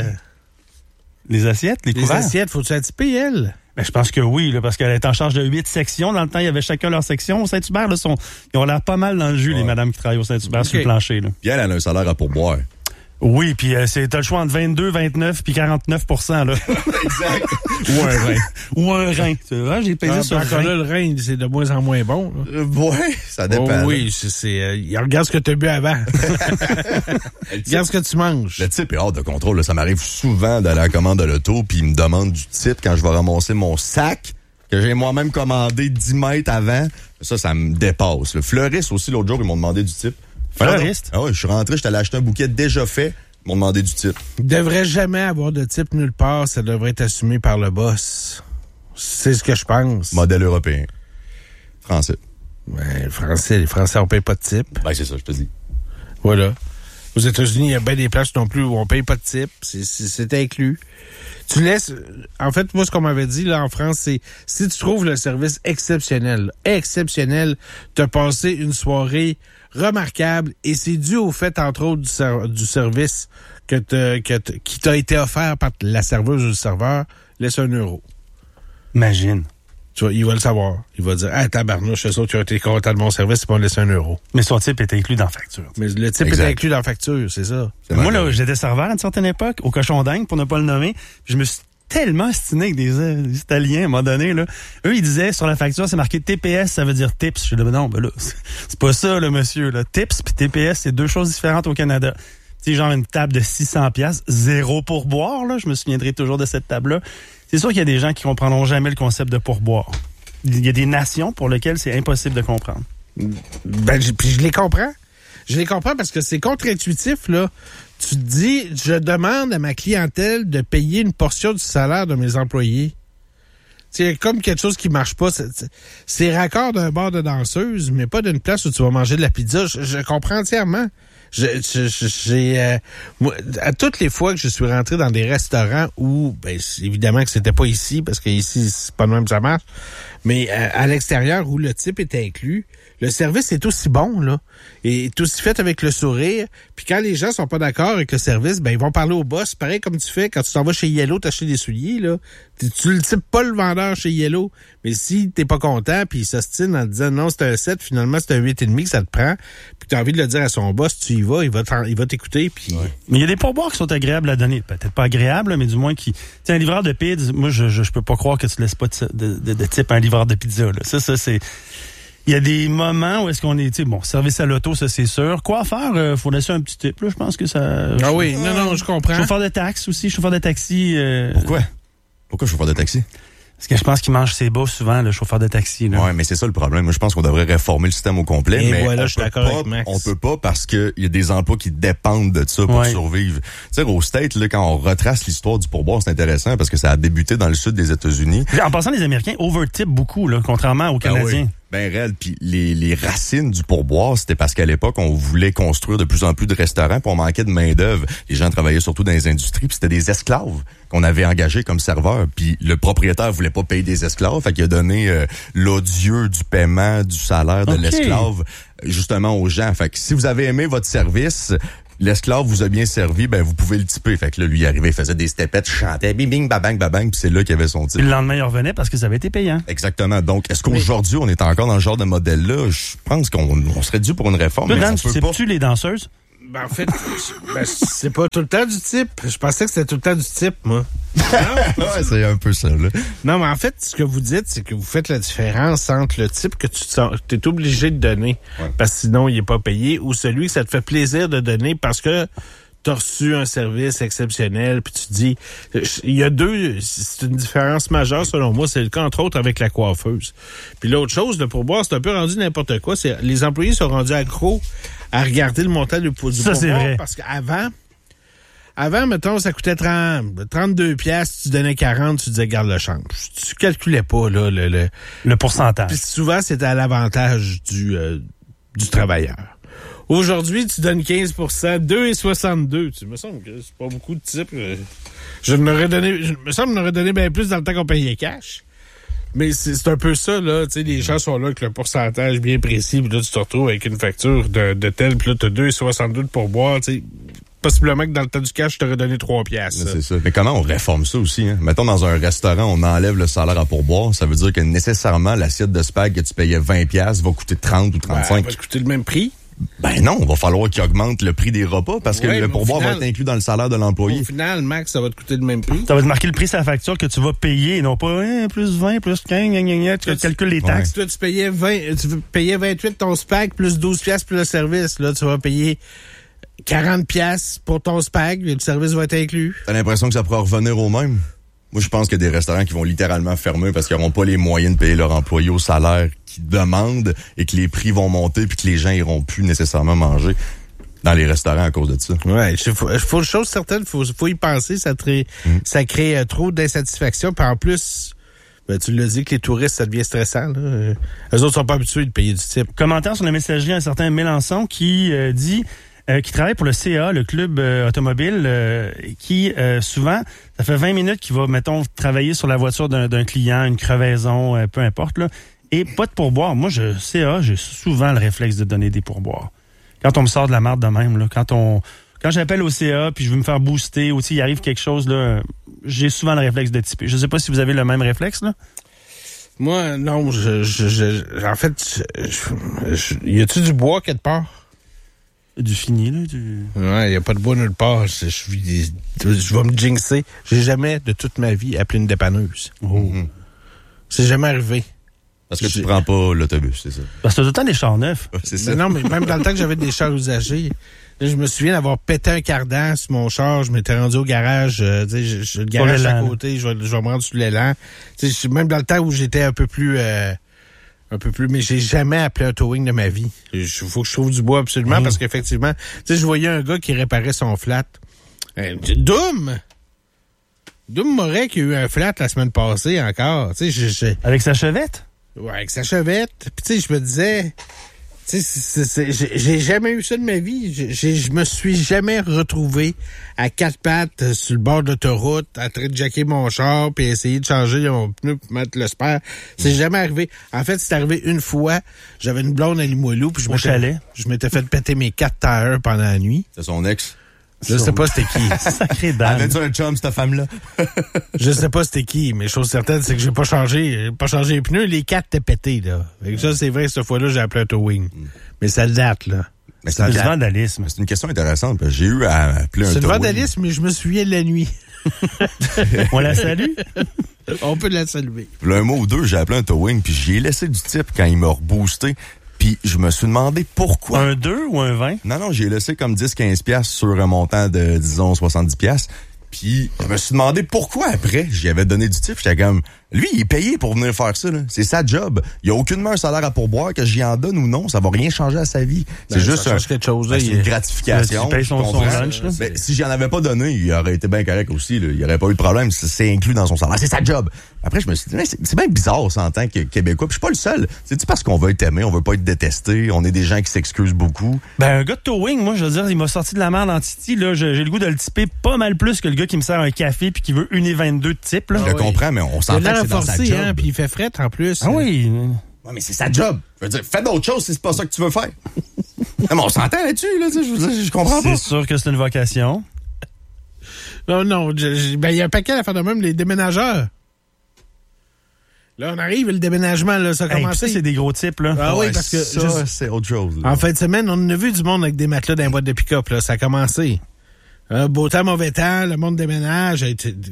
les assiettes, les couverts. Les assiettes, faut-tu la typer, elle? Ben, je pense que oui, là, parce qu'elle est en charge de 8 sections. Dans le temps, il y avait chacun leur section. Au Saint-Hubert, là, ils ont l'air pas mal dans le jus, les madames qui travaillent au Saint-Hubert sur le plancher. Là. Puis elle a un salaire à pourboire. Oui, puis t'as le choix entre 22, 29 puis 49%. Là. Exact. Ou un rein. Ou un rein. J'ai payé sur le rein. Là, le rein, c'est de moins en moins bon. Ouais, ça dépend. Oh, oui, regarde ce que tu as bu avant. Regarde ce que tu manges. Le type est hors de contrôle. Là. Ça m'arrive souvent d'aller à la commande de l'auto, puis il me demande du type quand je vais ramasser mon sac que j'ai moi-même commandé 10 mètres avant. Ça me dépasse. Le fleuriste aussi, l'autre jour, ils m'ont demandé du type. Fleuriste? Ah oui, je suis rentré, je t'allais acheter un bouquet déjà fait. Ils m'ont demandé du type. Il devrait jamais avoir de type nulle part. Ça devrait être assumé par le boss. C'est ce que je pense. Modèle européen. Français. Ben, les Français, on paye pas de type. Ben, c'est ça, je te dis. Voilà. Aux États-Unis, il y a bien des places non plus où on paye pas de type. C'est inclus. Tu laisses... En fait, moi, ce qu'on m'avait dit, là, en France, c'est si tu trouves le service exceptionnel, t'as passé une soirée remarquable et c'est dû au fait, entre autres, du service qui t'a été offert par la serveuse ou le serveur, laisse 1 euro. Imagine. Tu vois, il va le savoir. Il va dire, ah, tabarnouche, eux autres, qui ont été contents de mon service, ils vont me laisser 1 euro. Mais son type est inclus dans la facture. Mais le type est inclus dans la facture, c'est ça. Moi, là, j'étais serveur à une certaine époque, au Cochon d'Inde, pour ne pas le nommer. Je me suis tellement astiné avec des Italiens, à un moment donné, là. Eux, ils disaient, sur la facture, c'est marqué TPS, ça veut dire tips. Je dis, non, ben là, c'est pas ça, là, monsieur, là. Tips puis TPS, c'est 2 choses différentes au Canada. Tu sais, genre une table de 600$, 0 pourboire, là. Je me souviendrai toujours de cette table-là. C'est sûr qu'il y a des gens qui comprendront jamais le concept de pourboire. Il y a des nations pour lesquelles c'est impossible de comprendre. Ben, puis je les comprends. Je les comprends parce que c'est contre-intuitif, là. Tu te dis, je demande à ma clientèle de payer une portion du salaire de mes employés. C'est comme quelque chose qui marche pas. C'est raccord d'un bar de danseuse, mais pas d'une place où tu vas manger de la pizza. Je comprends entièrement. Moi, à toutes les fois que je suis rentré dans des restaurants où, ben, évidemment que c'était pas ici, parce que ici, c'est pas de même que ça marche, mais à l'extérieur où le type est inclus, le service est aussi bon, là, et est aussi fait avec le sourire. Puis quand les gens sont pas d'accord avec le service, ben ils vont parler au boss, pareil comme tu fais quand tu t'en vas chez Yellow t'acheter des souliers, là. Tu le types pas le vendeur chez Yellow, mais si t'es pas content, puis il s'ostine en te disant non, c'est un 7, finalement c'est un 8,5 que ça te prend, puis t'as envie de le dire à son boss, tu y vas, il va t'écouter, puis... Ouais. Mais il y a des pourboires qui sont agréables à donner. Peut-être pas agréables, mais du moins qui... Tu sais, un livreur de pizza, moi, je peux pas croire que tu laisses pas de type à un livreur de pizza, là. Ça, c'est... Il y a des moments où est-ce qu'on est, tu sais, bon, service à l'auto, ça c'est sûr. Quoi faire? Faut laisser un petit tip, là, je pense que ça... Ah oui, non, je comprends. Chauffeur de taxi aussi, chauffeur de taxi. Pourquoi? Pourquoi chauffeur de taxi? Parce que je pense qu'il mange ses bas souvent, le chauffeur de taxi. Là. Ouais, mais c'est ça le problème. Moi, je pense qu'on devrait réformer le système au complet. Et mais voilà, je suis d'accord avec Max. On peut pas parce qu'il y a des emplois qui dépendent de ça pour survivre. Tu sais, au States, là, quand on retrace l'histoire du pourboire, c'est intéressant parce que ça a débuté dans le sud des États-Unis. En passant, les Américains overtip beaucoup, là, contrairement aux Canadiens. Oui. Ben réel, puis les racines du pourboire, c'était parce qu'à l'époque, on voulait construire de plus en plus de restaurants, puis on manquait de main-d'œuvre. Les gens travaillaient surtout dans les industries, puis c'était des esclaves qu'on avait engagés comme serveurs. Puis le propriétaire voulait pas payer des esclaves, fait qu'il a donné l'odieux du paiement du salaire de l'esclave justement aux gens. Fait que si vous avez aimé votre service, l'esclave vous a bien servi, ben vous pouvez le tiper. Fait que là, lui, il arrivait, il faisait des stepettes, chantait, bing, bing, babang, babang, puis c'est là qu'il y avait son type. Puis le lendemain, il revenait parce que ça avait été payant. Exactement. Donc, est-ce qu'aujourd'hui, on est encore dans ce genre de modèle-là? Je pense qu'on serait dû pour une réforme. Là, mais Dan, on tu peut pas. sais-tu les danseuses? Ben, en fait, c'est pas tout le temps du type. Je pensais que c'était tout le temps du type, moi. Ouais, c'est un peu ça, là. Non, mais en fait, ce que vous dites, c'est que vous faites la différence entre le type que tu es obligé de donner, parce que sinon, il est pas payé, ou celui que ça te fait plaisir de donner parce que t'as reçu un service exceptionnel, puis tu dis... Il y a c'est une différence majeure, selon moi. C'est le cas, entre autres, avec la coiffeuse. Puis l'autre chose, le pourboire, c'est un peu rendu n'importe quoi. Les employés sont rendus accros à regarder le montant du pourboire. Ça, c'est vrai. Parce qu'avant, mettons, ça coûtait 32 piastres, tu donnais 40, tu disais garde le change. Tu calculais pas, là, le pourcentage. Puis souvent, c'était à l'avantage du travailleur. Aujourd'hui, tu donnes 15 2,62. Tu me semble que c'est pas beaucoup de types. Je me semble qu'on aurait donné bien plus dans le temps qu'on payait cash. Mais c'est un peu ça, là. Tu sais, les gens sont là avec le pourcentage bien précis, puis là, tu te retrouves avec une facture de tel, puis là, t'as 2,62 de pourboire, tu sais. Possiblement que dans le temps du cash, je t'aurais donné 3 piastres. C'est ça. Mais comment on réforme ça aussi, hein? Mettons, dans un restaurant, on enlève le salaire à pourboire. Ça veut dire que nécessairement, l'assiette de spag que tu payais 20 piastres va coûter 30 ou 35. Elle va coûter le même prix. Ben non, il va falloir qu'il augmente le prix des repas parce que le pourboire va être inclus dans le salaire de l'employé. Au final, Max, ça va te coûter le même prix. Ça va te marquer le prix sur la facture que tu vas payer, et non pas plus 20, plus 15, tu calcules les taxes. Toi, tu payais 28 ton spag, plus 12 piastres pour le service. Là, tu vas payer 40 piastres pour ton spag, et le service va être inclus. T'as l'impression que ça pourra revenir au même? Moi, je pense qu'il y a des restaurants qui vont littéralement fermer parce qu'ils n'auront pas les moyens de payer leurs employés au salaire qu'ils demandent et que les prix vont monter puis que les gens iront plus nécessairement manger dans les restaurants à cause de ça. Ouais, faut une chose certaine, faut y penser, ça crée trop d'insatisfaction. Puis en plus, ben, tu l'as dit que les touristes, ça devient stressant. Là. Eux autres sont pas habitués de payer du type. Commentaire sur la messagerie, un certain Mélenchon qui dit... qui travaille pour le CA, le club automobile, qui souvent, ça fait 20 minutes qu'il va, mettons, travailler sur la voiture d'un client, une crevaison, peu importe, là, et pas de pourboire. Moi, CA, j'ai souvent le réflexe de donner des pourboires. Quand on me sort de la marde de même, là, quand j'appelle au CA puis je veux me faire booster, ou il arrive quelque chose, là, j'ai souvent le réflexe de tiper. Je sais pas si vous avez le même réflexe, là. Moi, non, en fait, y a-tu du bois quelque part? Du fini, là. Ouais, il n'y a pas de bois nulle part. Je vais me jinxer. J'ai jamais, de toute ma vie, appelé une dépanneuse. C'est jamais arrivé. Parce que tu prends pas l'autobus, c'est ça? Parce que t'as tout le temps des chars neufs. C'est ça. Mais non, mais même dans le temps que j'avais des chars usagés, là, je me souviens d'avoir pété un cardan sur mon char. Je m'étais rendu au garage. J'ai le garage à côté. Je vais me rendre sur l'élan. Même dans le temps où j'étais un peu plus, mais j'ai jamais appelé un towing de ma vie. Il faut que je trouve du bois absolument parce qu'effectivement, je voyais un gars qui réparait son flat. Doom Moret qui a eu un flat la semaine passée encore. Avec sa chevette? Ouais, avec sa chevette. Puis je me disais, j'ai jamais eu ça de ma vie. Je me suis jamais retrouvé à quatre pattes sur le bord de l'autoroute, en train de jacker mon char puis essayer de changer mon pneu pour mettre le spare. C'est jamais arrivé. En fait, c'est arrivé une fois. J'avais une blonde à Limoilou puis je m'étais fait péter mes 4 tires pendant la nuit. C'est son ex. Je sais pas c'était qui. Sacré dame. Avait-tu un chum, cette femme-là? Je sais pas c'était qui, mais chose certaine, c'est que j'ai pas changé les pneus. Les 4 étaient pétés, là. Fait que ça, c'est vrai, cette fois-là, j'ai appelé un towing. Mais ça date, là. Mais c'est du vandalisme. C'est une question intéressante. J'ai eu à appeler un towing. C'est du vandalisme, mais je me souviens de la nuit. On la salue? On peut la saluer. Là, un mois ou deux, j'ai appelé un towing, puis j'y ai laissé du type quand il m'a reboosté. Puis je me suis demandé pourquoi. Un 2 ou un 20? Non, j'ai laissé comme 10-15 piastres sur un montant de, disons, 70 piastres. Puis je me suis demandé pourquoi après, j'y avais donné du type. J'étais comme, lui, il est payé pour venir faire ça, là. C'est sa job. Il n'y a aucunement un salaire à pourboire, que j'y en donne ou non. Ça va rien changer à sa vie. C'est juste quelque chose, là, c'est une gratification. Tu payes son lunch, là. Mais si j'en avais pas donné, il aurait été bien correct aussi, là. Il n'y aurait pas eu de problème. C'est inclus dans son salaire. C'est sa job. Après, je me suis dit, mais c'est bien bizarre, ça, en tant que Québécois. Puis je suis pas le seul. C'est-tu parce qu'on veut être aimé, on veut pas être détesté, on est des gens qui s'excusent beaucoup. Ben, un gars de towing, moi, je veux dire, il m'a sorti de la merde en Titi, là. J'ai le goût de le typer pas mal plus que le gars qui me sert un café puis qui veut 1,22 de type, là. Je le comprends, mais on s'entend que c'est dans sa job. Hein, puis il fait fret en plus. Ah oui. Ouais, mais c'est sa job. Je veux dire, fais d'autres choses si c'est pas ça que tu veux faire. Non, mais on s'entend là-dessus, là. Je comprends pas. C'est sûr que c'est une vocation. Non, ben, il y a un paquet d'affaires de même, les déménageurs. Là, on arrive, le déménagement, là, ça a commencé. Ça, c'est des gros types, là. Ah ouais, oui, parce que... ça, c'est autre chose. Là. En fin de semaine, on a vu du monde avec des matelas dans les boîtes de pick-up, là. Ça a commencé. Beau temps, mauvais temps, le monde déménage.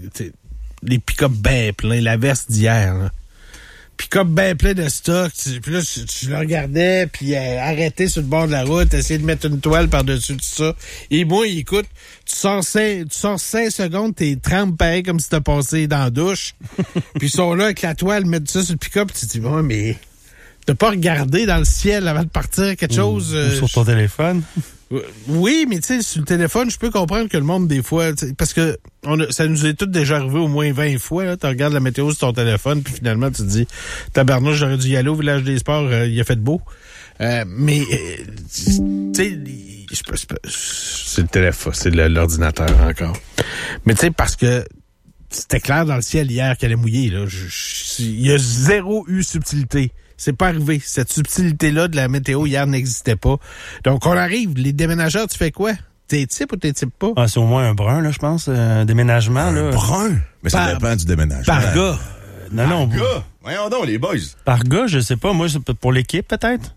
Les pick-up bien pleins, la veste d'hier, là. Pick-up bien plein de stock. Puis là, je le regardais, puis arrêté sur le bord de la route, essayer de mettre une toile par-dessus tout ça. Et moi, écoute, tu sors 5 secondes, t'es trempes pareil comme si t'as passé dans la douche. Puis ils sont là avec la toile, mettent ça sur le pick-up, tu te dis, ouais, mais t'as pas regardé dans le ciel avant de partir quelque chose? Ou sur ton téléphone? Oui, mais tu sais, sur le téléphone, je peux comprendre que le monde, des fois, parce que ça nous est tout déjà arrivé au moins 20 fois, là. Tu regardes la météo sur ton téléphone, puis finalement, tu te dis, tabarnouche, j'aurais dû y aller au village des sports, il a fait beau. Mais, tu sais, c'est le téléphone, c'est l'ordinateur encore. Mais tu sais, parce que c'était clair dans le ciel hier qu'elle allait mouiller, là. Il y a zéro subtilité. C'est pas arrivé. Cette subtilité-là de la météo hier n'existait pas. Donc, on arrive. Les déménageurs, tu fais quoi? T'es type ou t'es type pas? Ah, c'est au moins un brun, là, je pense. Un déménagement, là. Brun? Mais ça dépend du déménagement. Par gars. Non. Par gars? Voyons donc, les boys. Par gars, je sais pas. Moi, c'est pour l'équipe, peut-être?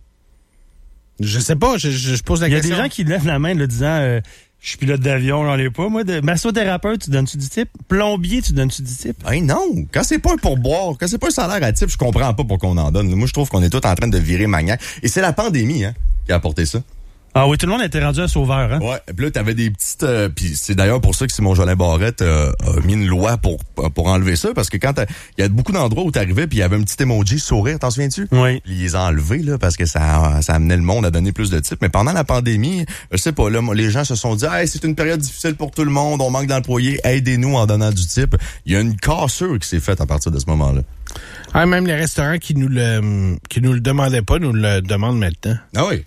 Je sais pas. Je pose la question. Il y a des gens qui lèvent la main, là, disant... je suis pilote d'avion, j'en ai pas. Moi, massothérapeute, tu donnes-tu du type? Plombier, tu donnes-tu du type? Hey, non. Quand c'est pas un pourboire, quand c'est pas un salaire à type, je comprends pas pourquoi on en donne. Moi, je trouve qu'on est tous en train de virer maniaque. Et c'est la pandémie, hein, qui a apporté ça. Ah oui, tout le monde était rendu un sauveur, hein? Ouais. Puis là, t'avais des petites... puis c'est d'ailleurs pour ça que Simon Jolin Barrette a mis une loi pour enlever ça, parce que quand il y a beaucoup d'endroits où t'arrivais, puis il y avait un petit emoji sourire, t'en souviens-tu? Oui. Puis ils les ont enlevés, là, parce que ça amenait le monde à donner plus de types. Mais pendant la pandémie, je sais pas, là, les gens se sont dit, hey, c'est une période difficile pour tout le monde, on manque d'employés, aidez-nous en donnant du type. Il y a une cassure qui s'est faite à partir de ce moment-là. Ah, même les restaurants qui nous le demandaient pas, nous le demandent maintenant. Ah oui.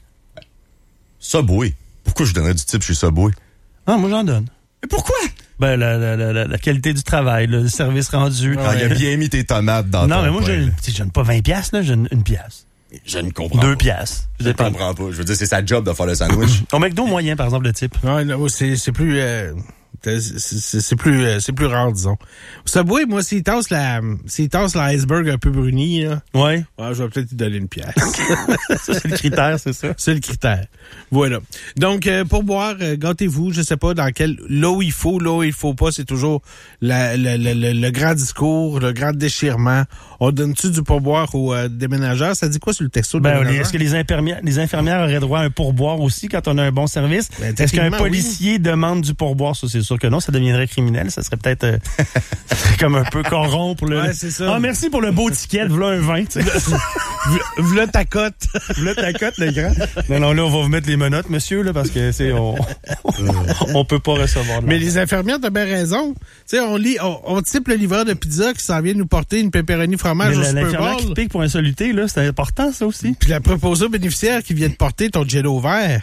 Subway. Pourquoi je donnerais du type chez Subway? Ah, moi, j'en donne. Mais pourquoi? Ben, la qualité du travail, le service rendu. Ah, il a bien mis tes tomates dans non, ton mais moi, pain, je donne pas 20 piastres, là, je donne 1 piastre. Je ne comprends 2 pas. piastres. Je ne comprends pas. Je veux dire, c'est sa job de faire le sandwich. Au McDo moyen, par exemple, le type. Ouais, là, c'est plus... c'est plus rare, disons. Subway, moi, s'il tasse l'iceberg un peu bruni, là, ouais, je vais peut-être lui donner 1 pièce. Ça, c'est le critère, c'est ça? C'est le critère. Voilà. Donc, pour boire, gâtez-vous, je sais pas dans quel... Là où il faut pas, c'est toujours le grand discours, le grand déchirement. On donne-tu du pourboire aux déménageurs? Ça dit quoi sur le texto de déménageur? Est-ce que les infirmières auraient droit à un pourboire aussi quand on a un bon service? Ben, est-ce qu'un policier demande du pourboire? Ça, c'est sûr que non, ça deviendrait criminel. Ça serait peut-être comme un peu corrompre. Ouais, c'est ça. Ah, merci pour le beau ticket. V'là un 20. V'là ta cote. V'là ta cote, le grand. Non, là, on va vous mettre les menottes, monsieur, là, parce que on peut pas recevoir. Mais les infirmières, t'as bien raison. Tu sais, on type le livreur de pizza qui s'en vient nous porter une pepperoni fromage au Super Bowl. L'infirmière qui pique pour insoliter, là, c'est important, ça aussi. Puis la préposée bénéficiaire qui vient de porter ton Jello vert.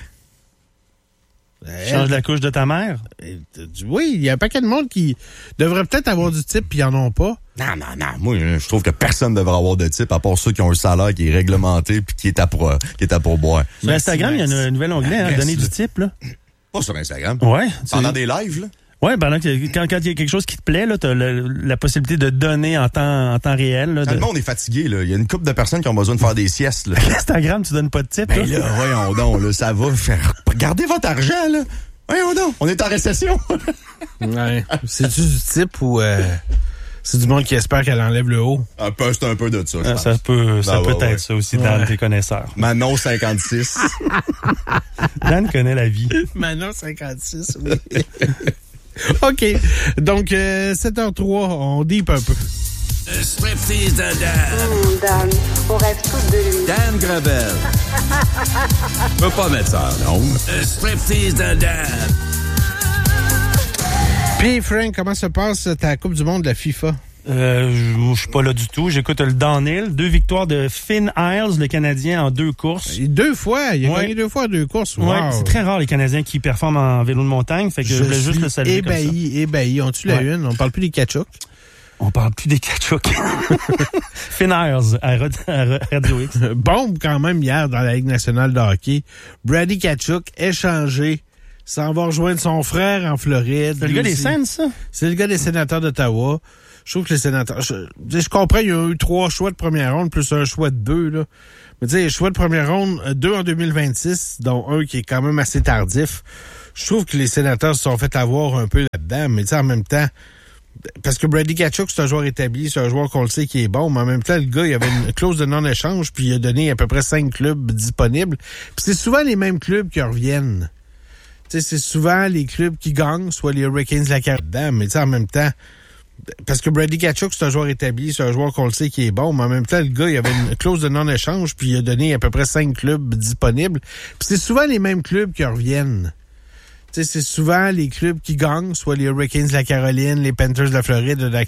Change la couche de ta mère. Oui, il y a un paquet de monde qui devrait peut-être avoir du type puis ils en ont pas. Non. Moi, je trouve que personne ne devrait avoir de type à part ceux qui ont un salaire qui est réglementé puis qui est à pourboire. Sur Instagram, il y a un nouvel onglet, donner du type, là. Pas sur Instagram. Ouais. Pendant des lives, là. Ouais, quand il y a quelque chose qui te plaît, là, t'as la possibilité de donner en temps réel. Là, Quand le monde est fatigué, là, il y a une couple de personnes qui ont besoin de faire des siestes. Là. Instagram, tu donnes pas de type. Ben là, voyons donc, là, ça va faire... Gardez votre argent, là. Voyons donc, on est en récession. Ouais. C'est-tu du type ou c'est du monde qui espère qu'elle enlève le haut? C'est un peu de ça, je pense. Ça peut ouais. être ça aussi, Dan, tes connaisseurs. Manon 56. Dan connaît la vie. Manon 56, oui. OK. Donc, 7h03, on deep un peu. Striptease de Dan. Dan, on rêve toutes de lui. Dan Gravel. Peux pas mettre ça, non? Striptease de Dan. Puis, Frank, comment se passe ta Coupe du monde de la FIFA? Je suis pas là du tout. J'écoute le downhill. 2 victoires de Finn Isles, le Canadien, en 2 courses. 2 fois. Il a gagné 2 fois en 2 courses. Wow. Ouais, c'est très rare, les Canadiens qui performent en vélo de montagne. Fait que je voulais juste le saluer ébahi. On-tu la une? On parle plus des Kachuk? On parle plus des Kachuk. Finn Isles à Radio X. Bombe quand même hier dans la Ligue nationale de hockey. Brady Kachuk, échangé, s'en va rejoindre son frère en Floride. C'est le gars des Sens, ça? C'est le gars des sénateurs d'Ottawa. Je trouve que les sénateurs... Je comprends, il y a eu 3 choix de première ronde, plus un choix de 2, là. Mais tu sais, choix de première ronde, 2 en 2026, dont un qui est quand même assez tardif. Je trouve que les sénateurs se sont fait avoir un peu là-dedans, mais tu sais, en même temps... Parce que Brady Kachuk, c'est un joueur établi, c'est un joueur qu'on le sait qui est bon, mais en même temps, le gars, il avait une clause de non-échange, puis il a donné à peu près 5 clubs disponibles. Puis c'est souvent les mêmes clubs qui reviennent. Tu sais, c'est souvent les clubs qui gagnent, soit les Hurricanes, la Caroline, mais tu sais, en même temps... Parce que Brady Kachuk, c'est un joueur établi, c'est un joueur qu'on le sait qui est bon, mais en même temps, le gars, il avait une clause de non-échange, puis il a donné à peu près 5 clubs disponibles. Puis c'est souvent les mêmes clubs qui reviennent. Tu sais, c'est souvent les clubs qui gagnent, soit les Hurricanes de la Caroline, les Panthers de la Floride,